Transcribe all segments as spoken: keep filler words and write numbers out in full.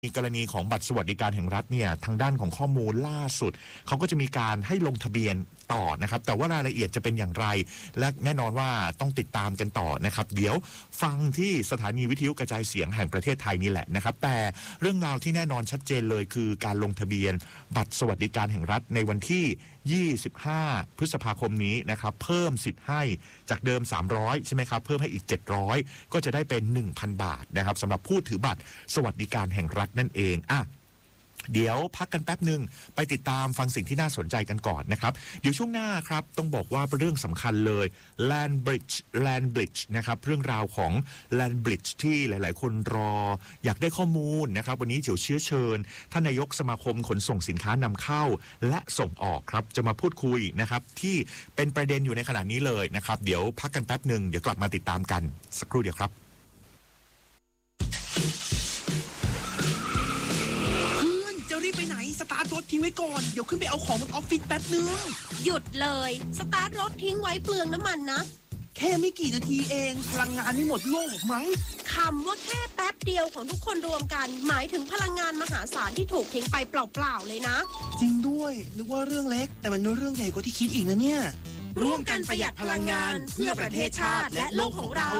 มีกรณีของบัตรสวัสดิการแห่งรัฐเนี่ยทางด้านของข้อมูลล่าสุดเขาก็จะมีการให้ลงทะเบียนต่อนะครับแต่ว่ารายละเอียดจะเป็นอย่างไรและแน่นอนว่าต้องติดตามกันต่อนะครับเดี๋ยวฟังที่สถานีวิทยุกระจายเสียงแห่งประเทศไทยนี่แหละนะครับแต่เรื่องราวที่แน่นอนชัดเจนเลยคือการลงทะเบียนบัตรสวัสดิการแห่งรัฐในวันที่ยี่สิบห้าพฤษภาคมนี้นะครับเพิ่มสิทธิ์ให้จากเดิมสามร้อยใช่ไหมครับเพิ่มให้อีกเจ็ดร้อยก็จะได้เป็น หนึ่งพัน บาทนะครับสำหรับผู้ถือบัตรสวัสดิการแห่งรัฐนั่นเองอ่ะเดี๋ยวพักกันแป๊บหนึ่งไปติดตามฟังสิ่งที่น่าสนใจกันก่อนนะครับเดี๋ยวช่วงหน้าครับต้องบอกว่าเป็นเรื่องสำคัญเลย Land Bridge Land Bridge นะครับเรื่องราวของ Land Bridge ที่หลายๆคนรออยากได้ข้อมูลนะครับวันนี้เดี๋ยวเชื้อเชิญท่านนายกสมาคมขนส่งสินค้านำเข้าและส่งออกครับจะมาพูดคุยนะครับที่เป็นประเด็นอยู่ในขณะนี้เลยนะครับเดี๋ยวพักกันแป๊บหนึ่งเดี๋ยวกลับมาติดตามกันสักครู่เดียวครับรีบไปไหนสตาร์ทรถทิ้งไว้ก่อนเดี๋ยวขึ้นไปเอาของบนออฟฟิศแป๊บนึงหยุดเลยสตาร์ทรถทิ้งไว้เปลืองน้ำมันนะแค่ไม่กี่นาทีเองพลังงานไม่หมดโลกมั้งคำว่าแค่แป๊บเดียวของทุกคนรวมกันหมายถึงพลังงานมหาศาลที่ถูกทิ้งไปเปล่าๆเลยนะจริงด้วยนึกว่าเรื่องเล็กแต่มันเป็นเรื่องใหญ่กว่าที่คิดอีกนะเนี่ยร่วมกันประหยัดพลังงานเพื่อประเทศชาติและโลกของเรา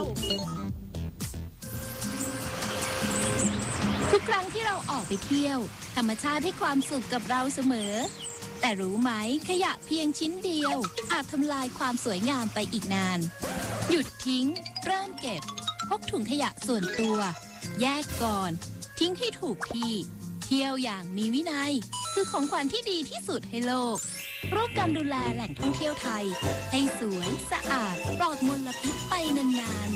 ทุกครั้งที่เราออกไปเที่ยวธรรมชาติให้ความสุขกับเราเสมอแต่รู้ไหมขยะเพียงชิ้นเดียวอาจทำลายความสวยงามไปอีกนานหยุดทิ้งเริ่มเก็บพกถุงขยะส่วนตัวแยกก่อนทิ้งให้ถูกที่เที่ยวอย่างมีวินัยคือของขวัญที่ดีที่สุดให้โลกร่วมกันดูแลแหล่งท่องเที่ยวไทยให้สวยสะอาดปลอดมลพิษไปนาน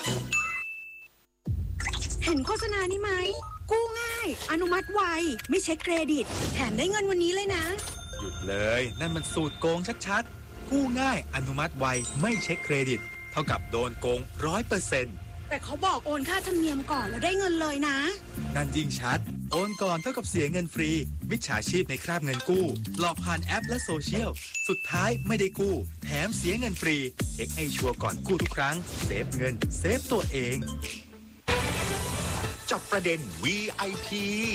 ๆเห็นโฆษณานี้ไหมกู้ง่ายอนุมัติไวไม่เช็คเครดิตแถมได้เงินวันนี้เลยนะหยุดเลยนั่นมันสูตรโกงชัดๆกู้ง่ายอนุมัติไวไม่เช็คเครดิตเท่ากับโดนโกง ร้อยเปอร์เซ็นต์แต่เขาบอกโอนค่าธรรมเนียมก่อนแล้วได้เงินเลยนะนั่นยิ่งชัดโอนก่อนเท่ากับเสียเงินฟรีมิจฉาชีพในคราบเงินกู้หลอกผ่านแอปและโซเชียลสุดท้ายไม่ได้กู้แถมเสียเงินฟรีเช็คให้ชัวร์ก่อนกู้ทุกครั้งเซฟเงินเซฟตัวเองจับประเด็น วี ไอ พี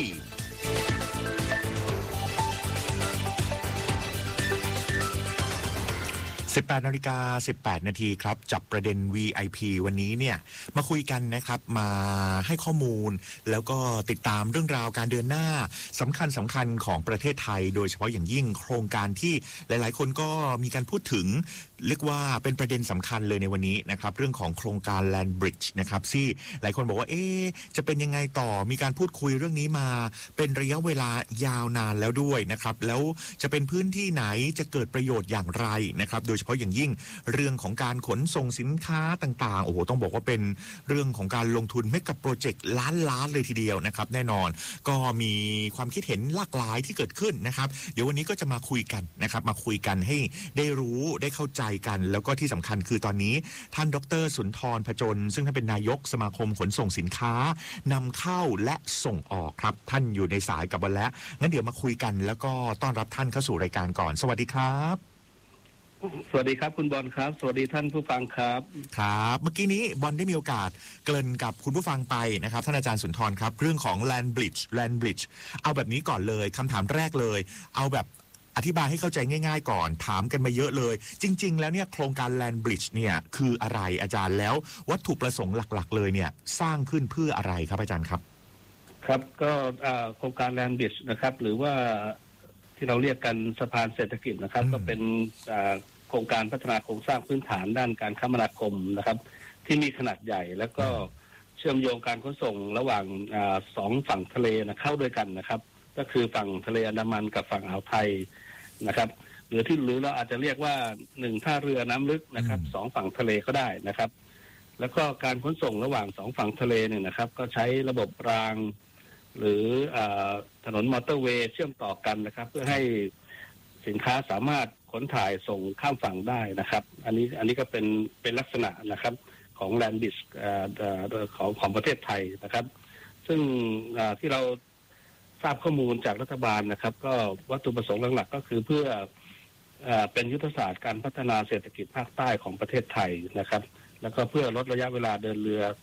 สิบแปดนาฬิกาสิบแปดนาทีครับจับประเด็น วี ไอ พี วันนี้เนี่ยมาคุยกันนะครับมาให้ข้อมูลแล้วก็ติดตามเรื่องราวการเดินหน้าสำคัญสำคัญของประเทศไทยโดยเฉพาะอย่างยิ่งโครงการที่หลายๆคนก็มีการพูดถึงเรียกว่าเป็นประเด็นสำคัญเลยในวันนี้นะครับเรื่องของโครงการ Land Bridge นะครับที่หลายคนบอกว่าเอ๊ะจะเป็นยังไงต่อมีการพูดคุยเรื่องนี้มาเป็นระยะเวลายาวนานแล้วด้วยนะครับแล้วจะเป็นพื้นที่ไหนจะเกิดประโยชน์อย่างไรนะครับโดยเฉพาะอย่างยิ่งเรื่องของการขนส่งสินค้าต่างๆโอ้โหต้องบอกว่าเป็นเรื่องของการลงทุนให้กับโปรเจกต์ล้านล้านเลยทีเดียวนะครับแน่นอนก็มีความคิดเห็นหลากหลายที่เกิดขึ้นนะครับเดี๋ยววันนี้ก็จะมาคุยกันนะครับมาคุยกันให้ได้รู้ได้เข้าใจกันแล้วก็ที่สำคัญคือตอนนี้ท่านดร.สุนทรพจนซึ่งท่านเป็นนายกสมาคมขนส่งสินค้านำเข้าและส่งออกครับท่านอยู่ในสายกับวันแล้วงั้นเดี๋ยวมาคุยกันแล้วก็ต้อนรับท่านเข้าสู่รายการก่อนสวัสดีครับสวัสดีครับคุณบอลครับสวัสดีท่านผู้ฟังครับครับเมื่อกี้นี้บอลได้มีโอกาสเกริ่นกับคุณผู้ฟังไปนะครับท่านอาจารย์สุนทรครับเรื่องของ Land Bridge Land Bridge เอาแบบนี้ก่อนเลยคำถามแรกเลยเอาแบบอธิบายให้เข้าใจง่ายๆก่อนถามกันมาเยอะเลยจริงๆแล้วเนี่ยโครงการ Land Bridge เนี่ยคืออะไรอาจารย์แล้ววัตถุประสงค์หลักๆเลยเนี่ยสร้างขึ้นเพื่ออะไรครับอาจารย์ครับครับก็โครงการ Land Bridge นะครับหรือว่าที่เราเรียกกันสะพานเศรษฐกิจนะครับก็เป็นโครงการพัฒนาโครงสร้างพื้นฐานด้านการคมนาคมนะครับที่มีขนาดใหญ่แล้วก็เชื่อมโยงการขนส่งระหว่างสองฝั่งทะเลนะเข้าด้วยกันนะครับก็คือฝั่งทะเลอันดามันกับฝั่งอ่าวไทยนะครับหรือที่หรือเราอาจจะเรียกว่าหนึ่งท่าเรือน้ำลึกนะครับสองฝั่งทะเลก็ได้นะครับแล้วก็การขนส่งระหว่างสองฝั่งทะเลเนี่ยนะครับก็ใช้ระบบรางหรือถนนมอเตอร์เวย์เชื่อมต่อกันนะครับเพื่อให้สินค้าสามารถขนถ่ายส่งข้ามฝั่งได้นะครับอันนี้อันนี้ก็เป็นเป็นลักษณะนะครับของ Land Bridge ของของประเทศไทยนะครับซึ่งที่เราทราบข้อมูลจากรัฐบาลนะครับก็วัตถุประสงค์หลักๆก็คือเพื่อเป็นยุทธศาสตร์การพัฒนาเศรษฐกิจภาคใต้ของประเทศไทยนะครับแล้วก็เพื่อลดระยะเวลาเดินเรือ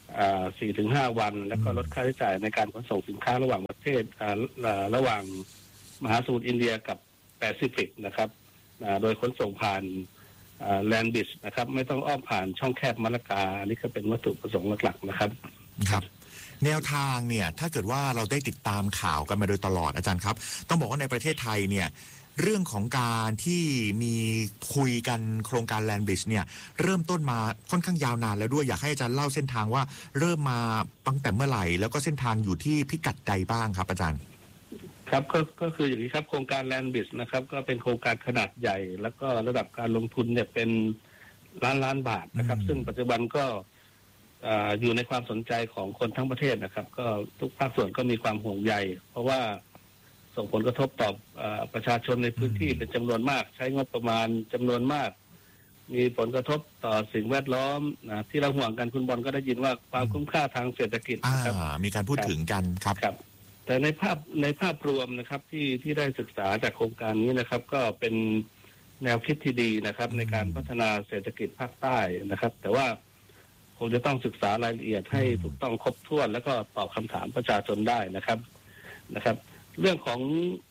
สี่ถึงห้าวันแล้วก็ลดค่าใช้จ่ายในการขนส่งสินค้าระหว่างประเทศระหว่างมหาสมุทรอินเดียกับแปซิฟิกนะครับโดยขนส่งผ่านแลนด์บิชนะครับไม่ต้องอ้อมผ่านช่องแคบมะละกาอันนี้ก็เป็นวัตถุประสงค์หลักๆนะครับครับแนวทางเนี่ยถ้าเกิดว่าเราได้ติดตามข่าวกันมาโดยตลอดอาจารย์ครับต้องบอกว่าในประเทศไทยเนี่ยเรื่องของการที่มีคุยกันโครงการแลนด์บริดจ์เนี่ยเริ่มต้นมาค่อนข้างยาวนานแล้วด้วยอยากให้อาจารย์เล่าเส้นทางว่าเริ่มมาตั้งแต่เมื่อไหร่แล้วก็เส้นทางอยู่ที่พิกัดใดบ้างครับอาจารย์ครับก็ก็คืออย่างนี้ครับโครงการแลนด์บริดจ์นะครับก็เป็นโครงการขนาดใหญ่แล้วก็ระดับการลงทุนเนี่ยเป็นล้านล้านบาทนะครับซึ่งปัจจุบันก็อยู่ในความสนใจของคนทั้งประเทศนะครับก็ทุกภาคส่วนก็มีความห่วงใยเพราะว่าส่งผลกระทบต่อประชาชนในพื้นที่เป็นจำนวนมากใช้งบประมาณจำนวนมากมีผลกระทบต่อสิ่งแวดล้อมนะที่เราห่วงกันคุณบอลก็ได้ยินว่าความคุ้มค่าทางเศรษฐกิจนะครับมีการพูดถึงกันครับครับแต่ในภาพในภาพรวมนะครับที่ที่ได้ศึกษาจากโครงการนี้นะครับก็เป็นแนวคิดที่ดีนะครับในการพัฒนาเศรษฐกิจภาคใต้นะครับแต่ว่าคงจะต้องศึกษารายละเอียดให้ถูกต้องครบถ้วนแล้วก็ตอบคำถามประชาชนได้นะครับนะครับเรื่องของ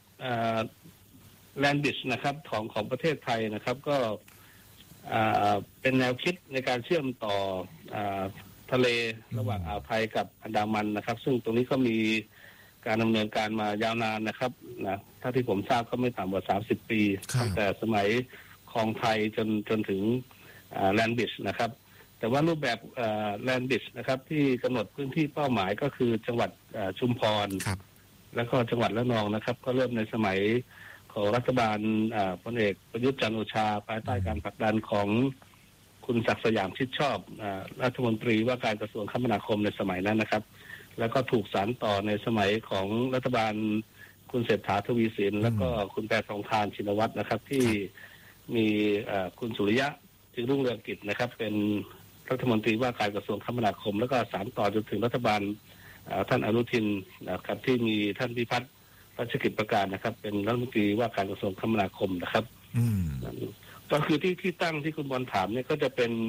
แลนด์บริดจ์นะครับของของประเทศไทยนะครับก็เป็นแนวคิดในการเชื่อมต่อทะเลระหว่างอ่าวไทยกับอันดามันนะครับซึ่งตรงนี้ก็มีการดำเนินการมายาวนานนะครับนะถ้าที่ผมทราบก็ไม่ต่ำกว่าสามสิบปีตั้งแต่สมัยคลองไทยจนจนถึงแลนด์บริดจ์นะครับแต่ว่ารูปแบบแลนด์บริดจ์นะครับที่กำหนดพื้นที่เป้าหมายก็คือจังหวัดชุมพรแล้วก็จังหวัดระนองนะครับก็เริ่มในสมัยของรัฐบาลพลเอกประยุทธ์จันทร์โอชาภายใต้การผลักดันของคุณศักดิ์สยามชิดชอบรัฐมนตรีว่าการกระทรวงคมนาคมในสมัยนั้นนะครับแล้วก็ถูกสานต่อในสมัยของรัฐบาลคุณเศรษฐาทวีสินแล้วก็คุณแพทองธารชินวัตรนะครับที่มีคุณสุริยะจึงรุ่งเรืองกิจนะครับเป็นรัฐมนตรีว่าการกระทรวงคมนาคมแล้วก็สานต่อจนถึงรัฐบาลท่านอนุทินนะครับที่มีท่านพิพัฒน์รัชกิจประการนะครับเป็นรัฐมนตรีว่าการกระทรวงคมนาคมนะครับก็คือที่ที่ตั้งที่คุณบอลถามเนี่ยก็จะเป็น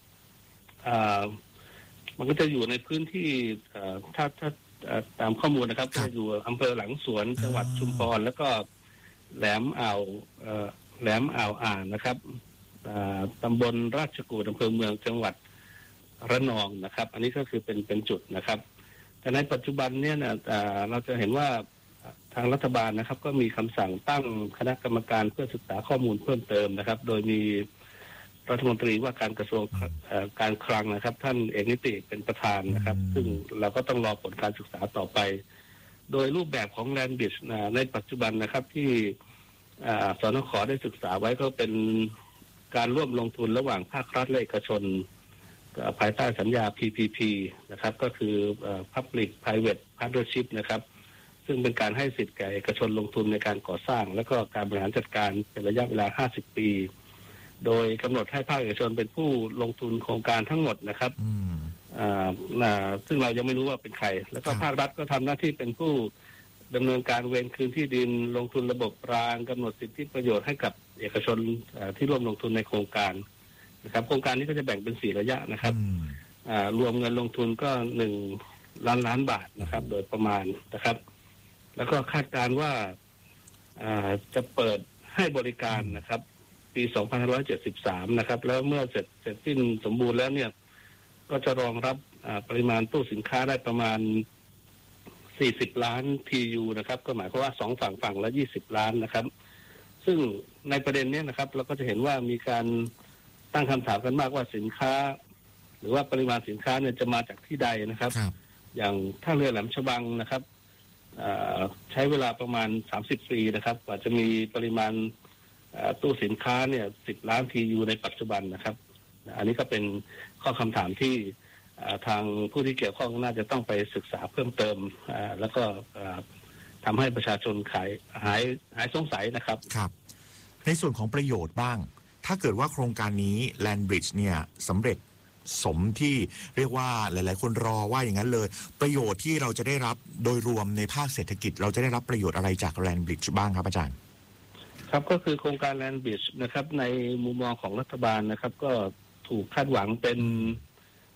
มันก็จะอยู่ในพื้นที่ถ้าถ้าตามข้อมูลนะครับก็อยู่อำเภอหลังสวนจังหวัดชุมพรแล้วก็แหลมอ่าวแหลมอ่าวอ่างนะครับตำบลราชกูฏอำเภอเมืองจังหวัดระนองนะครับอันนี้ก็คือเป็นเป็นจุดนะครับแต่ในปัจจุบันเนี่ยนะเราจะเห็นว่าทางรัฐบาลนะครับก็มีคำสั่งตั้งคณะกรรมการเพื่อศึกษาข้อมูลเพิ่มเติมนะครับโดยมีรัฐมนตรีว่าการกระทรวงการคลังนะครับท่านเอกนิติเป็นประธานนะครับซึ่งเราก็ต้องรอผลการศึกษาต่อไปโดยรูปแบบของแลนด์บริดจ์ในปัจจุบันนะครับที่สนข.ได้ศึกษาไว้ก็เป็นการร่วมลงทุนระหว่างภาครัฐและเอกชนภายใต้สัญญา พี พี พี นะครับก็คือ Public Private Partnership นะครับซึ่งเป็นการให้สิทธิ์แก่เอกชนลงทุนในการก่อสร้างและก็การบริหารจัดการเป็นระยะเวลาห้าสิบปีโดยกำหนดให้ภาคเอกชนเป็นผู้ลงทุนโครงการทั้งหมดนะครับซึ่งเรายังไม่รู้ว่าเป็นใครแล้วก็ภาครัฐก็ทำหน้าที่เป็นผู้ดำเนินการเวรคืนที่ดินลงทุนระบบรางกำหนดสิทธิประโยชน์ให้กับเอกชนที่ร่วมลงทุนในโครงการนะครับโครงการนี้ก็จะแบ่งเป็นสี่ระยะนะครับรวมเงินลงทุนก็หนึ่งล้านล้านบาทนะครับโดยประมาณนะครับแล้วก็คาดการณ์ว่าจะเปิดให้บริการนะครับปีสองพันห้าร้อยเจ็ดสิบสามนะครับแล้วเมื่อเสร็จเสร็จสิ้นสมบูรณ์แล้วเนี่ยก็จะรองรับปริมาณตู้สินค้าได้ประมาณสี่สิบล้าน ที ยู นะครับก็หมายความว่าสองฝั่งฝั่งละยี่สิบล้านนะครับซึ่งในประเด็นนี้นะครับเราก็จะเห็นว่ามีการตั้งคำถามกันมากว่าสินค้าหรือว่าปริมาณสินค้าเนี่ยจะมาจากที่ใดนะครับอย่างท่าเรือแหลมฉบังนะครับใช้เวลาประมาณสามสิบปีนะครับกว่าจะมีปริมาณตู้สินค้าเนี่ยสิบล้าน ที ยู ในปัจจุบันนะครับอันนี้ก็เป็นข้อคำถามที่ทางผู้ที่เกี่ยวข้องน่าจะต้องไปศึกษาเพิ่มเติมแล้วก็ทำให้ประชาชนขายหายหายสงสัยนะครับครับในส่วนของประโยชน์บ้างถ้าเกิดว่าโครงการนี้ Land Bridge เนี่ยสำเร็จสมที่เรียกว่าหลายๆคนรอว่าอย่างนั้นเลยประโยชน์ที่เราจะได้รับโดยรวมในภาคเศรษฐกิจเราจะได้รับประโยชน์อะไรจาก Land Bridge บ้างครับอาจารย์ครับก็คือโครงการ Land Bridge นะครับในมุมมองของรัฐบาลนะครับก็ถูกคาดหวังเป็น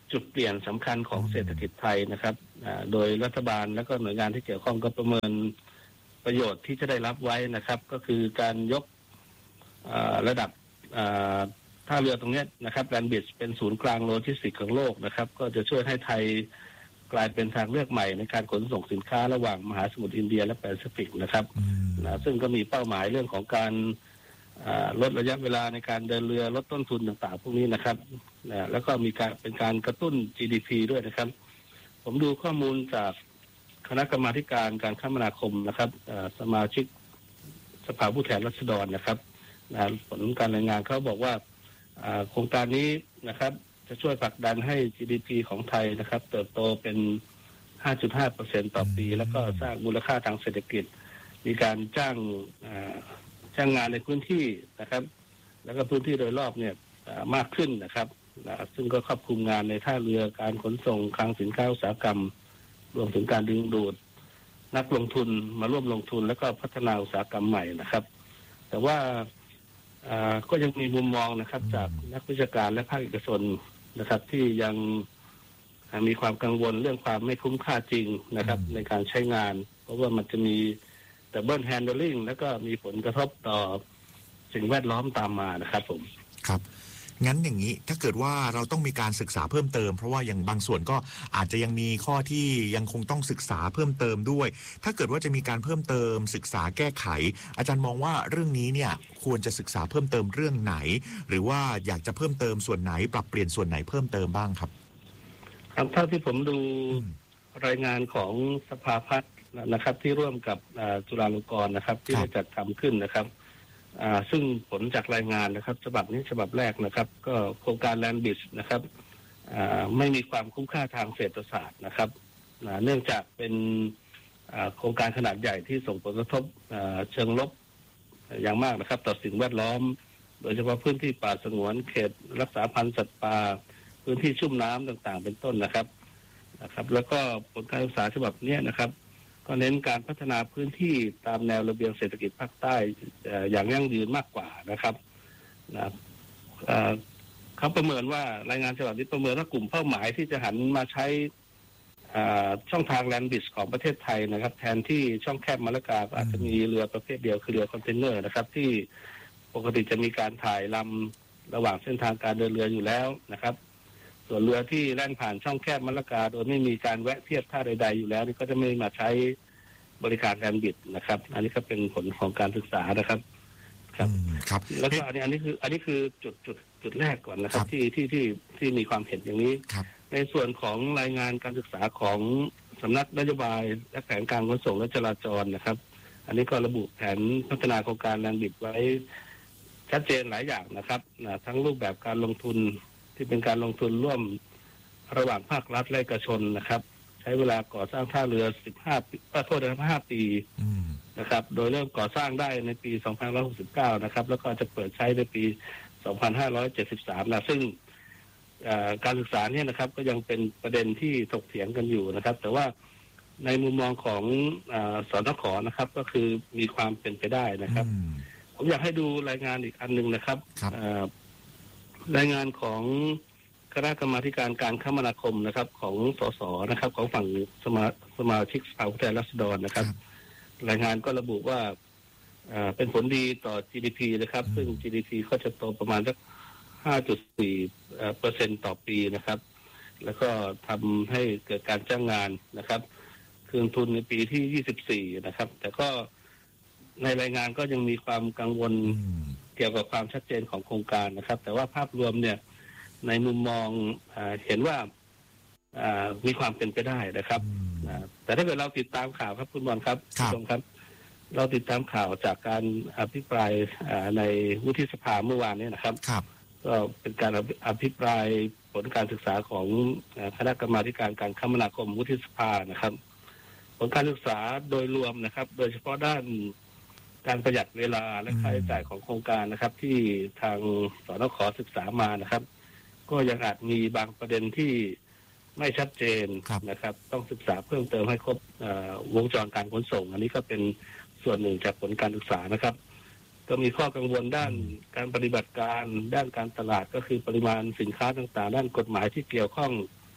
จุดเปลี่ยนสำคัญของเศรษฐกิจไทยนะครับโดยรัฐบาลและก็หน่วยงานที่เกี่ยวข้องก็ประเมินประโยชน์ที่จะได้รับไว้นะครับก็คือการยกระดับท่าเรือตรงนี้นะครับแลนด์บริดจ์เป็นศูนย์กลางโลจิสติกส์ของโลกนะครับก็จะช่วยให้ไทยกลายเป็นทางเลือกใหม่ในการขนส่งสินค้าระหว่างมหาสมุทรอินเดียและแปซิฟิกนะครับนะซึ่งก็มีเป้าหมายเรื่องของการลดระยะเวลาในการเดินเรือลดต้นทุนต่างๆพวกนี้นะครับนะแล้วก็มีการเป็นการกระตุ้น จี ดี พี ด้วยนะครับผมดูข้อมูลจากคณะกรรมาการการคมนาคมนะครับสมาชิกสภาผู้แทนราษฎรนะครับนะผลการรายงานเขาบอกว่าโครงการนี้นะครับจะช่วยผลักดันให้ จี ดี พี ของไทยนะครับเติบโตเป็น ห้าจุดห้าเปอร์เซ็นต์ ต่อปีแล้วก็สร้างมูลค่าทางเศรษฐกิจมีการจ้างจ้างงานในพื้นที่นะครับแล้วก็พื้นที่โดยรอบเนี่ยมากขึ้นนะครับซึ่งก็ครอบคลุมงานในท่าเรือการขนส่งคลังสินค้าอุตสาหกรรมรวมถึงการดึงดูดนักลงทุนมาร่วมลงทุนแล้วก็พัฒนาอุตสาหกรรมใหม่นะครับแต่ว่าก็ยังมีมุมมองนะครับจากนักวิชาการและภาคเอกชนนะครับที่ยังมีความกังวลเรื่องความไม่คุ้มค่าจริงนะครับในการใช้งานเพราะว่ามันจะมีดับเบิลแฮนด์ลิ่งแล้วก็มีผลกระทบต่อสิ่งแวดล้อมตามมานะครับผมครับงั้นอย่างนี้ถ้าเกิดว่าเราต้องมีการศึกษาเพิ่มเติมเพราะว่าอย่างบางส่วนก็อาจจะยังมีข้อที่ยังคงต้องศึกษาเพิ่มเติมด้วยถ้าเกิดว่าจะมีการเพิ่มเติมศึกษาแก้ไขอาจารย์มองว่าเรื่องนี้เนี่ยควรจะศึกษาเพิ่มเติมเรื่องไหนหรือว่าอยากจะเพิ่มเติมส่วนไหนปรับเปลี่ยนส่วนไหนเพิ่มเติมบ้างครับครับเท่าที่ผมดูรายงานของสภาพัฒน์นะครับที่ร่วมกับจุฬาลงกรณ์นะครับที่ได้จัดทำขึ้นนะครับซึ่งผลจากรายงานนะครับฉบับนี้ฉบับแรกนะครับก็โครงการแลนด์บริดจ์นะครับไม่มีความคุ้มค่าทางเศรษฐศาสตร์นะครับเนื่องจากเป็นโครงการขนาดใหญ่ที่ส่งผลกระทบเชิงลบอย่างมากนะครับต่อสิ่งแวดล้อมโดยเฉพาะพื้นที่ป่าสงวนเขตรักษาพันธุ์สัตว์ป่าพื้นที่ชุ่มน้ำต่างๆเป็นต้นนะครับนะครับแล้วก็ผลการศึกษาฉบับนี้นะครับก็เน้นการพัฒนาพื้นที่ตามแนวระเบียงเศรษฐกิจภาคใต้อย่างยั่งยืนมากกว่านะครับนะเขาประเมินว่ารายงานฉบับนี้ประเมินว่ากลุ่มเป้าหมายที่จะหันมาใช้ช่องทางแลนด์บริดจ์ของประเทศไทยนะครับแทนที่ช่องแคบมะละกาอาจจะมีเรือประเภทเดียวคือเรือคอนเทนเนอร์นะครับที่ปกติจะมีการถ่ายลำระหว่างเส้นทางการเดินเรืออยู่แล้วนะครับส่วนเรือที่แล่นผ่านช่องแคบมะละกาโดยไม่มีการแวะเทียบท่าใดๆอยู่แล้วนี่ก็จะไม่มาใช้บริการแลนด์บริดจ์นะครับอันนี้ก็เป็นผลของการศึกษานะครับครับครับแล้วก็อันนี้อันนี้คืออันนี้คือจุดจุดจุดแรกก่อนนะครับที่ที่ที่ที่มีความเห็นอย่างนี้ในส่วนของรายงานการศึกษาของสำนักนโยบายและแผนการขนส่งและจราจรนะครับอันนี้ก็ระบุแผนพัฒนาโครงการแลนด์บริดจ์ไว้ชัดเจนหลายอย่างนะครับทั้งรูปแบบการลงทุนที่เป็นการลงทุนร่วมระหว่างภาครัฐและเอกชนนะครับใช้เวลาก่อสร้างท่าเรือสิบห้าปีโทษนะครับห้าปีนะครับโดยเริ่มก่อสร้างได้ในปีสองพันห้าร้อยหกสิบเก้านะครับแล้วก็จะเปิดใช้ในปีสองพันห้าร้อยเจ็ดสิบสามนะซึ่งการศึกษาเนี่ยนะครับก็ยังเป็นประเด็นที่ถกเถียงกันอยู่นะครับแต่ว่าในมุมมองของสนข.นะครับก็คือมีความเป็นไปได้นะครับผมอยากให้ดูรายงานอีกอันนึงนะครับรายงานของคณะกรรมาการการคมนาคมนะครับของสสนะครับของฝั่งสมาสมาชิกสภาผู้แทนราษฎรนะครับรายงานก็ระบุว่าเป็นผลดีต่อ จี ดี พี นะครับซึ่ง จี ดี พี ก็จะโตประมาณสัก ห้าจุดสี่เปอร์เซ็นต์ ต่อปีนะครับแล้วก็ทำให้เกิดการจ้างงานนะครับคืนทุนในปีที่ยี่สิบสี่นะครับแต่ก็ในรายงานก็ยังมีความกังวลเกี่ยวกับความชัดเจนของโครงการนะครับแต่ว่าภาพรวมเนี่ยในมุมมองเห็นว่ามีความเป็นไปได้นะครับแต่ถ้าเกิดเราติดตามข่าวครับคุณบอลครับคุณผู้ชมครับเราติดตามข่าวจากการอภิปรายในวุฒิสภาเมื่อวานนี้นะครับก็เป็นการอภิปรายผลการศึกษาของคณะกรรมาการการคมนาคมวุฒิสภานะครับผลการศึกษาโดยรวมนะครับโดยเฉพาะด้านการประหยัดเวลาและค่าใช้จ่ายของโครงการนะครับที่ทางสนข.ศึกษามานะครับก็ยังอาจมีบางประเด็นที่ไม่ชัดเจนนะครับต้องศึกษาเพิ่มเติมให้ครบวงจรการขนส่งอันนี้ก็เป็นส่วนหนึ่งจากผลการศึกษานะครับก็มีข้อกังวลด้านการปฏิบัติการด้านการตลาดก็คือปริมาณสินค้าต่างๆด้านกฎหมายที่เกี่ยวข้อง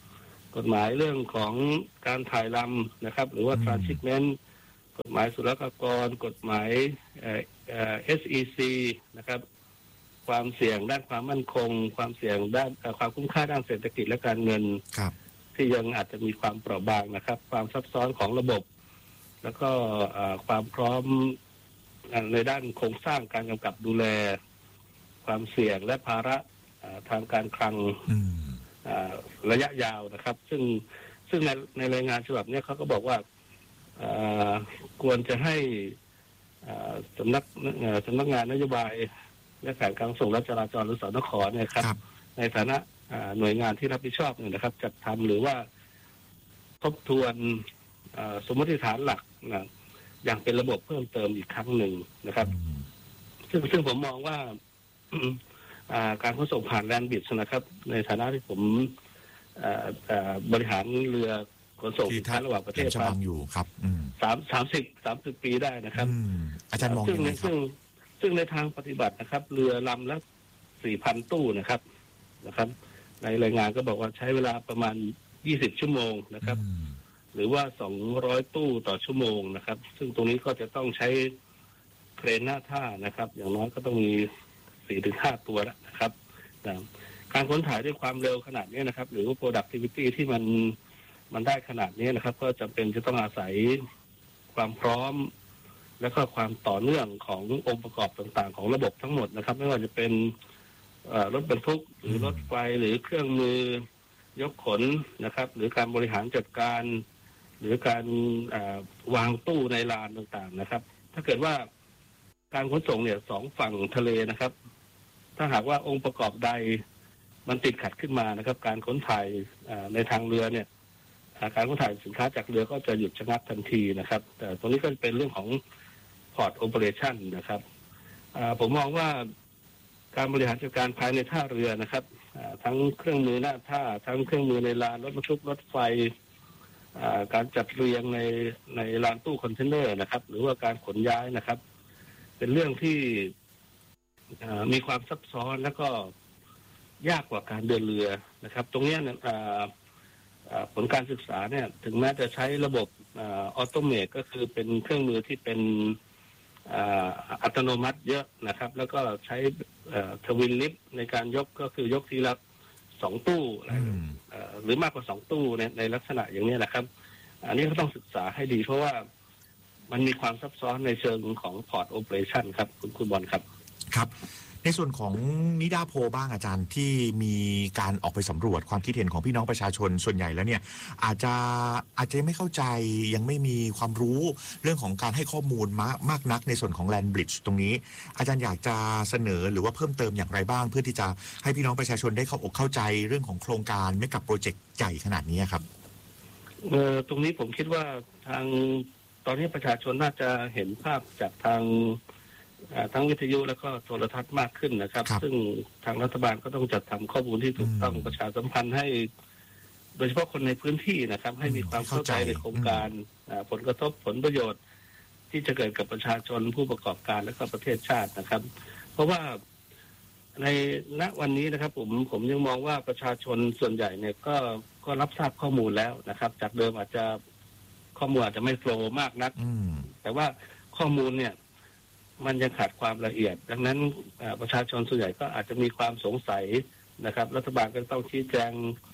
กฎหมายเรื่องของการถ่ายลำนะครับหรือว่า transshipment กฎหมายศุลกากรกฎหมายเอ่อเอ่อ เอส อี ซี นะครับความเสี่ยงด้านความมั่นคงความเสี่ยงด้านความคุ้มค่าด้านเศรษฐกิจและการเงินที่ยังอาจจะมีความเปราะบางนะครับความซับซ้อนของระบบแล้วก็ความพร้อมในด้านโครงสร้างการกำกับดูแลความเสี่ยงและภาระทางการคลังระยะยาวนะครับซึ่งซึ่งในในรายงานฉบับนี้เขาก็บอกว่าควรจะให้สำนักสำนักงานนโยบายและแผนการขนส่งและจราจรหรือสนข.เนี่ยครับในฐานะหน่วยงานที่รับผิดชอบเนี่ยนะครับจัดทำหรือว่าทบทวนสมมติฐานหลักนะอย่างเป็นระบบเพิ่มเติมอีกครั้งหนึ่งนะครับซึ่งซึ่งผมมองว่าการขนส่งผ่านแลนด์บริดจ์นะครับในฐานะที่ผมบริหารเรือขนส่งสินค้าระหว่างประเทศมาอยู่ครับสามสามสิบสามสิบปีได้นะครับอาจารย์มองยังไงครับซึ่งซึ่งในทางปฏิบัตินะครับเรือลำละสี่พันตู้นะครับนะครับในรายงานก็บอกว่าใช้เวลาประมาณยี่สิบชั่วโมงนะครับหรือว่าสองร้อยตู้ต่อชั่วโมงนะครับซึ่งตรงนี้ก็จะต้องใช้เครนหน้าท่านะครับอย่างน้อยก็ต้องมีสี่ถึงห้าตัวแล้วนะครับการขนถ่ายด้วยความเร็วขนาดนี้นะครับหรือว่า productivity ที่มันมันได้ขนาดนี้นะครับก็จำเป็นจะต้องอาศัยความพร้อมและก็ความต่อเนื่องขององค์ประกอบต่างๆของระบบทั้งหมดนะครับไม่ว่าจะเป็นรถบรรทุกหรือรถไฟหรือเครื่องมือยกขนนะครับหรือการบริหารจัดการหรือการวางตู้ในลานต่างๆนะครับถ้าเกิดว่าการขนส่งเนี่ยสองฝั่งทะเลนะครับถ้าหากว่าองค์ประกอบใดมันติดขัดขึ้นมานะครับการขนถ่ายในทางเรือเนี่ยการขนถ่ายสินค้าจากเรือก็จะหยุดชะงักทันทีนะครับแต่ตรงนี้ก็เป็นเรื่องของ Port Operation นะครับผมมองว่าการบริหารจัดการภายในท่าเรือนะครับทั้งเครื่องมือหน้าท่าทั้งเครื่องมือในลานรถบรรทุกรถไฟการจัดเรียงในในลานตู้คอนเทนเนอร์นะครับหรือว่าการขนย้ายนะครับเป็นเรื่องที่มีความซับซ้อนและก็ยากกว่าการเดินเรือนะครับตรงนี้ผลการศึกษาเนี่ยถึงแม้จะใช้ระบบออโตเมตก็คือเป็นเครื่องมือที่เป็นอัตโนมัติเยอะนะครับแล้วก็ใช้ทวินลิฟต์ในการยกก็คือยกทีละสองตู้หรือมากกว่าสองตู้ในในลักษณะอย่างนี้นะครับอันนี้ก็ต้องศึกษาให้ดีเพราะว่ามันมีความซับซ้อนในเชิงของ Port Operation ครับคุณคุณบอลครับครับในส่วนของนิดาโพบ้างอาจารย์ที่มีการออกไปสำรวจความคิดเห็นของพี่น้องประชาชนส่วนใหญ่แล้วเนี่ยอาจจะอาจจะไม่เข้าใจยังไม่มีความรู้เรื่องของการให้ข้อมูลมากมากนักในส่วนของ Land Bridge ตรงนี้อาจารย์อยากจะเสนอหรือว่าเพิ่มเติมอย่างไรบ้างเพื่อที่จะให้พี่น้องประชาชนได้เข้าอกเข้าใจเรื่องของโครงการเมกะโปรเจกต์ใหญ่ขนาดนี้ครับเออตรงนี้ผมคิดว่าทางตอนนี้ประชาชนน่าจะเห็นภาพจากทางทั้งวิทยุและก็โทรทัศน์มากขึ้นนะครับซึ่งทางรัฐบาลก็ต้องจัดทำข้อมูลที่ถูกต้องประชาสัมพันธ์ให้โดยเฉพาะคนในพื้นที่นะครับให้มีความเข้าใจในโครงการผลกระทบผลประโยชน์ที่จะเกิดกับประชาชนผู้ประกอบการและก็ประเทศชาตินะครับเพราะว่าในณวันนี้นะครับผมผมยังมองว่าประชาชนส่วนใหญ่เนี่ยก็ก็รับทราบข้อมูลแล้วนะครับจากเดิมอาจจะข้อมูลอาจจะไม่โฟลว์มากนักแต่ว่าข้อมูลเนี่ยมันยังขาดความละเอียดดังนั้นประชาชนส่วนใหญ่ก็อาจจะมีความสงสัยนะครับรัฐบาลก็ต้องชี้แจง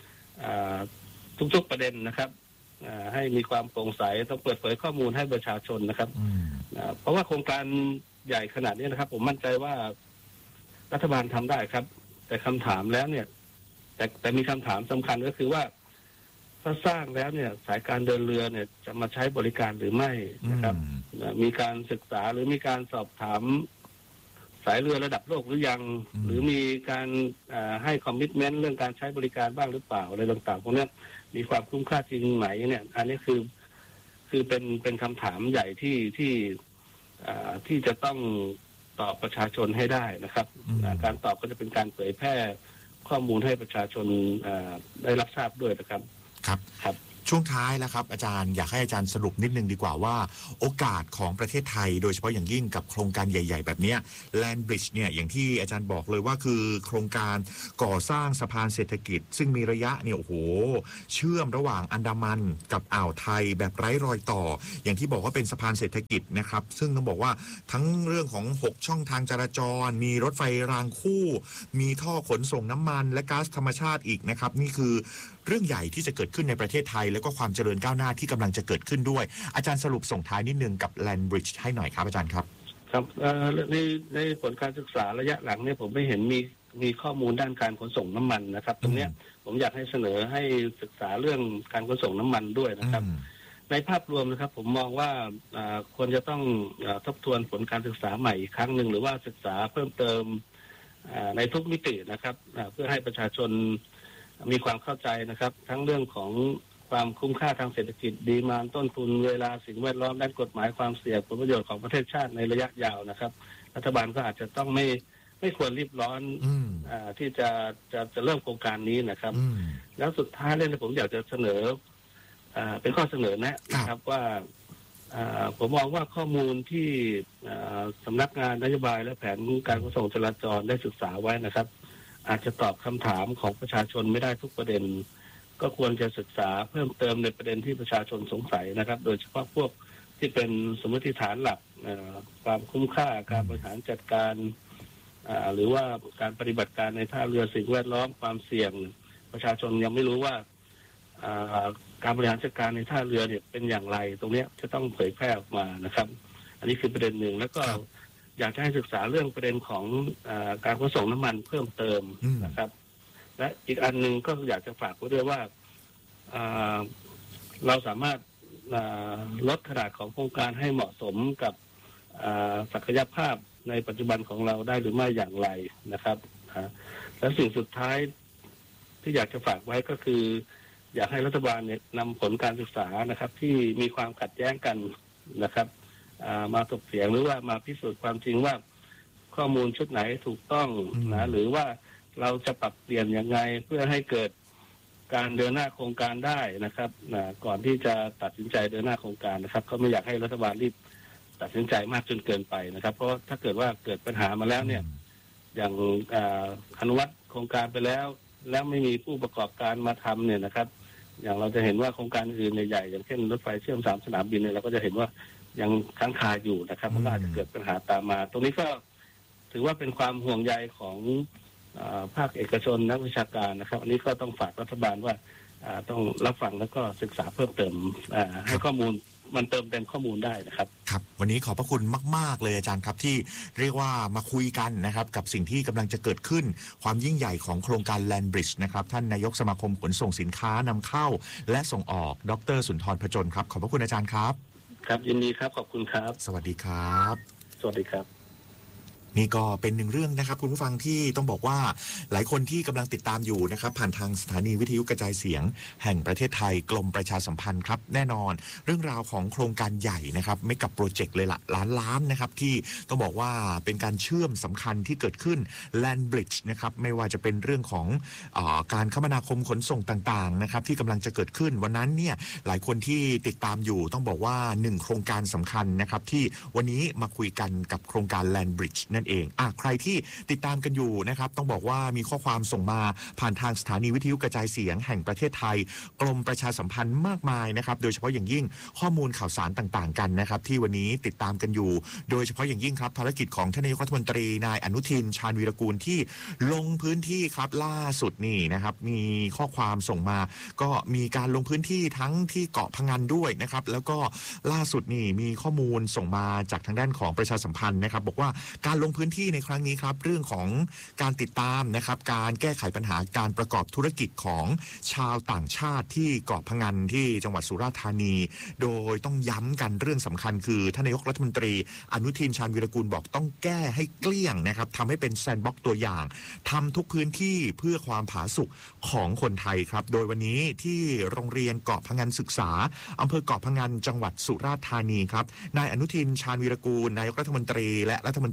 ทุกๆประเด็นนะครับให้มีความโปร่งใสต้องเปิดเผยข้อมูลให้ประชาชนนะครับเพราะว่าโครงการใหญ่ขนาดนี้นะครับผมมั่นใจว่ารัฐบาลทำได้ครับแต่คำถามแล้วเนี่ยแต่แต่มีคำถามสำคัญก็คือว่าถ้าสร้างแล้วเนี่ยสายการเดินเรือเนี่ยจะมาใช้บริการหรือไม่นะครับมีการศึกษาหรือมีการสอบถามสายเรือระดับโลกหรือยังหรือมีการให้คอมมิตเมนต์เรื่องการใช้บริการบ้างหรือเปล่าอะไรต่างๆพวกนี้มีความคุ้มค่าจริงไหมเนี่ยอันนี้คือคือเป็นเป็นคำถามใหญ่ที่ที่ที่จะต้องตอบประชาชนให้ได้นะครับการตอบก็จะเป็นการเผยแพร่ข้อมูลให้ประชาชนได้รับทราบด้วยนะครับครับครับช่วงท้ายแล้วครับอาจารย์อยากให้อาจารย์สรุปนิดนึงดีกว่าว่าโอกาสของประเทศไทยโดยเฉพาะอย่างยิ่งกับโครงการใหญ่ๆแบบนี้ Land Bridge เนี่ยอย่างที่อาจารย์บอกเลยว่าคือโครงการก่อสร้างสะพานเศรษฐกิจซึ่งมีระยะเนี่ยโอ้โหเชื่อมระหว่างอันดามันกับอ่าวไทยแบบไร้รอยต่ออย่างที่บอกว่าเป็นสะพานเศรษฐกิจนะครับซึ่งต้องบอกว่าทั้งเรื่องของหกช่องทางจราจรมีรถไฟรางคู่มีท่อขนส่งน้ำมันและก๊าซธรรมชาติอีกนะครับนี่คือเรื่องใหญ่ที่จะเกิดขึ้นในประเทศไทยแล้วก็ความเจริญก้าวหน้าที่กำลังจะเกิดขึ้นด้วยอาจารย์สรุปส่งท้ายนิดนึงกับ Land Bridge ให้หน่อยครับอาจารย์ครับครับในในผลการศึกษาระยะหลังเนี่ยผมไม่เห็นมีมีข้อมูลด้านการขนส่งน้ำมันนะครับตรงนี้ผมอยากให้เสนอให้ศึกษาเรื่องการขนส่งน้ำมันด้วยนะครับในภาพรวมนะครับผมมองว่าควรจะต้องทบทวนผลการศึกษาใหม่อีกครั้งหนึ่งหรือว่าศึกษาเพิ่มเติมในทุกมิตินะครับเพื่อให้ประชาชนมีความเข้าใจนะครับทั้งเรื่องของความคุ้มค่าทางเศรษฐกิจดีมานต้นทุนเวลาสิ่งแวดล้อมด้านกฎหมายความเสี่ยงผลประโยชน์ของประเทศชาติในระยะยาวนะครับรัฐบาลก็อาจจะต้องไม่ไม่ควรรีบร้อนอที่จะจะจะเริ่มโครงการนี้นะครับแล้วสุดท้ายเลยผมอยากจะเสนอเป็นข้อเสนอแนะนะครับว่าผมมองว่าข้อมูลที่สำนักงานนโยบายและแผนการขนส่งจราจรได้ศึกษาไว้นะครับอาจจะตอบคำถามของประชาชนไม่ได้ทุกประเด็นก็ควรจะศึกษาเพิ่มเติมในประเด็นที่ประชาชนสงสัยนะครับโดยเฉพาะพวกที่เป็นสมมติฐานหลักความคุ้มค่าการบริหารจัดการหรือว่าการปฏิบัติการในท่าเรือสิ่งแวดล้อมความเสี่ยงประชาชนยังไม่รู้ว่าการบริหารจัดการในท่าเรือเนี่ยเป็นอย่างไรตรงนี้จะต้องเผยแพร่ออกมานะครับอันนี้คือประเด็นหนึ่งแล้วก็อยากจะให้ศึกษาเรื่องประเด็นของอาการขนส่งน้ำมันเพิ่มเติมนะครับและอีกอันหนึ่งก็อยากจะฝากไว้ด้วยว่าเราสามารถลดขนาดของโครงการให้เหมาะสมกับศักยภาพในปัจจุบันของเราได้หรือไม่อย่างไรนะครับและสิ่งสุดท้ายที่อยากจะฝากไว้ก็คืออยากให้รัฐบาลเนี่ยนำผลการศึกษานะครับที่มีความขัดแย้งกันนะครับมาถกเถียงหรือว่ามาพิสูจน์ความจริงว่าข้อมูลชุดไหนถูกต้องนะหรือว่าเราจะปรับเปลี่ยนยังไงเพื่อให้เกิดการเดินหน้าโครงการได้นะครับนะก่อนที่จะตัดสินใจเดินหน้าโครงการนะครับก็ไม่อยากให้รัฐบาลรีบตัดสินใจมากจนเกินไปนะครับเพราะถ้าเกิดว่าเกิดปัญหามาแล้วเนี่ยอย่างอนุมัติโครงการไปแล้วแล้วไม่มีผู้ประกอบการมาทำเนี่ยนะครับอย่างเราจะเห็นว่าโครงการอื่นใหญ่ๆอย่างเช่นรถไฟเชื่อมสามสนามบินเนี่ยเราก็จะเห็นว่ายังค้างคาอยู่นะครับมันอาจจะเกิดปัญหาตามมาตรงนี้ก็ถือว่าเป็นความห่วงใยของภาคเอกชนนักวิชาการนะครับอันนี้ก็ต้องฝากรัฐบาลว่าต้องรับฟังแล้วก็ศึกษาเพิ่มเติมให้ข้อมูลมันเติมเต็มข้อมูลได้นะครับครับวันนี้ขอบพระคุณมากๆเลยอาจารย์ครับที่เรียกว่ามาคุยกันนะครับกับสิ่งที่กำลังจะเกิดขึ้นความยิ่งใหญ่ของโครงการ Land Bridge นะครับท่านนายกสมาคมขนส่งสินค้านำเข้าและส่งออกดร.สุนทร พจนครับขอบพระคุณอาจารย์ครับครับยินดีครับขอบคุณครับสวัสดีครับสวัสดีครับนี่ก็เป็นหนึ่งเรื่องนะครับคุณผู้ฟังที่ต้องบอกว่าหลายคนที่กำลังติดตามอยู่นะครับผ่านทางสถานีวิทยุกระจายเสียงแห่งประเทศไทยกรมประชาสัมพันธ์ครับแน่นอนเรื่องราวของโครงการใหญ่นะครับไม่กับโปรเจกต์เลยละล้านล้านนะครับที่ต้องบอกว่าเป็นการเชื่อมสำคัญที่เกิดขึ้น Land Bridge นะครับไม่ว่าจะเป็นเรื่องของเอ่อการคมนาคมขนส่งต่างๆนะครับที่กำลังจะเกิดขึ้นวันนั้นเนี่ยหลายคนที่ติดตามอยู่ต้องบอกว่าหนึ่งโครงการสำคัญนะครับที่วันนี้มาคุยกันกับโครงการ Land Bridge นั่นเองอ่ะใครที่ติดตามกันอยู่นะครับต้องบอกว่ามีข้อความส่งมาผ่านทางสถานีวิทยุกระจายเสียงแห่งประเทศไทยกรมประชาสัมพันธ์มากมายนะครับโดยเฉพาะอย่างยิ่งข้อมูลข่าวสารต่างๆกันนะครับที่วันนี้ติดตามกันอยู่โดยเฉพาะอย่างยิ่งครับภารกิจของท่านนายกรัฐมนตรีนายอนุทินชาญวีรกูลที่ลงพื้นที่ครับล่าสุดนี่นะครับมีข้อความส่งมาก็มีการลงพื้นที่ทั้งที่เกาะพะงันด้วยนะครับแล้วก็ล่าสุดนี่มีข้อมูลส่งมาจากทางด้านของประชาสัมพันธ์นะครับบอกว่าการลงพื้นที่ในครั้งนี้ครับเรื่องของการติดตามนะครับการแก้ไขปัญหาการประกอบธุรกิจของชาวต่างชาติที่เกาะพะงันที่จังหวัดสุราษฎร์ธานีโดยต้องย้ำกันเรื่องสำคัญคือท่านนายกรัฐมนตรีอนุทินชาญวีรกูลบอกต้องแก้ให้เกลี้ยงนะครับทำให้เป็นแซนด์บ็อกซ์ตัวอย่างทำทุกพื้นที่เพื่อความผาสุกของคนไทยครับโดยวันนี้ที่โรงเรียนเกาะพะงันศึกษาอำเภอเกาะพะงันจังหวัดสุราษฎร์ธานีครับนายอนุทินชาญวีรกูลนายกรัฐมนตรีและรัฐมนตรีว่า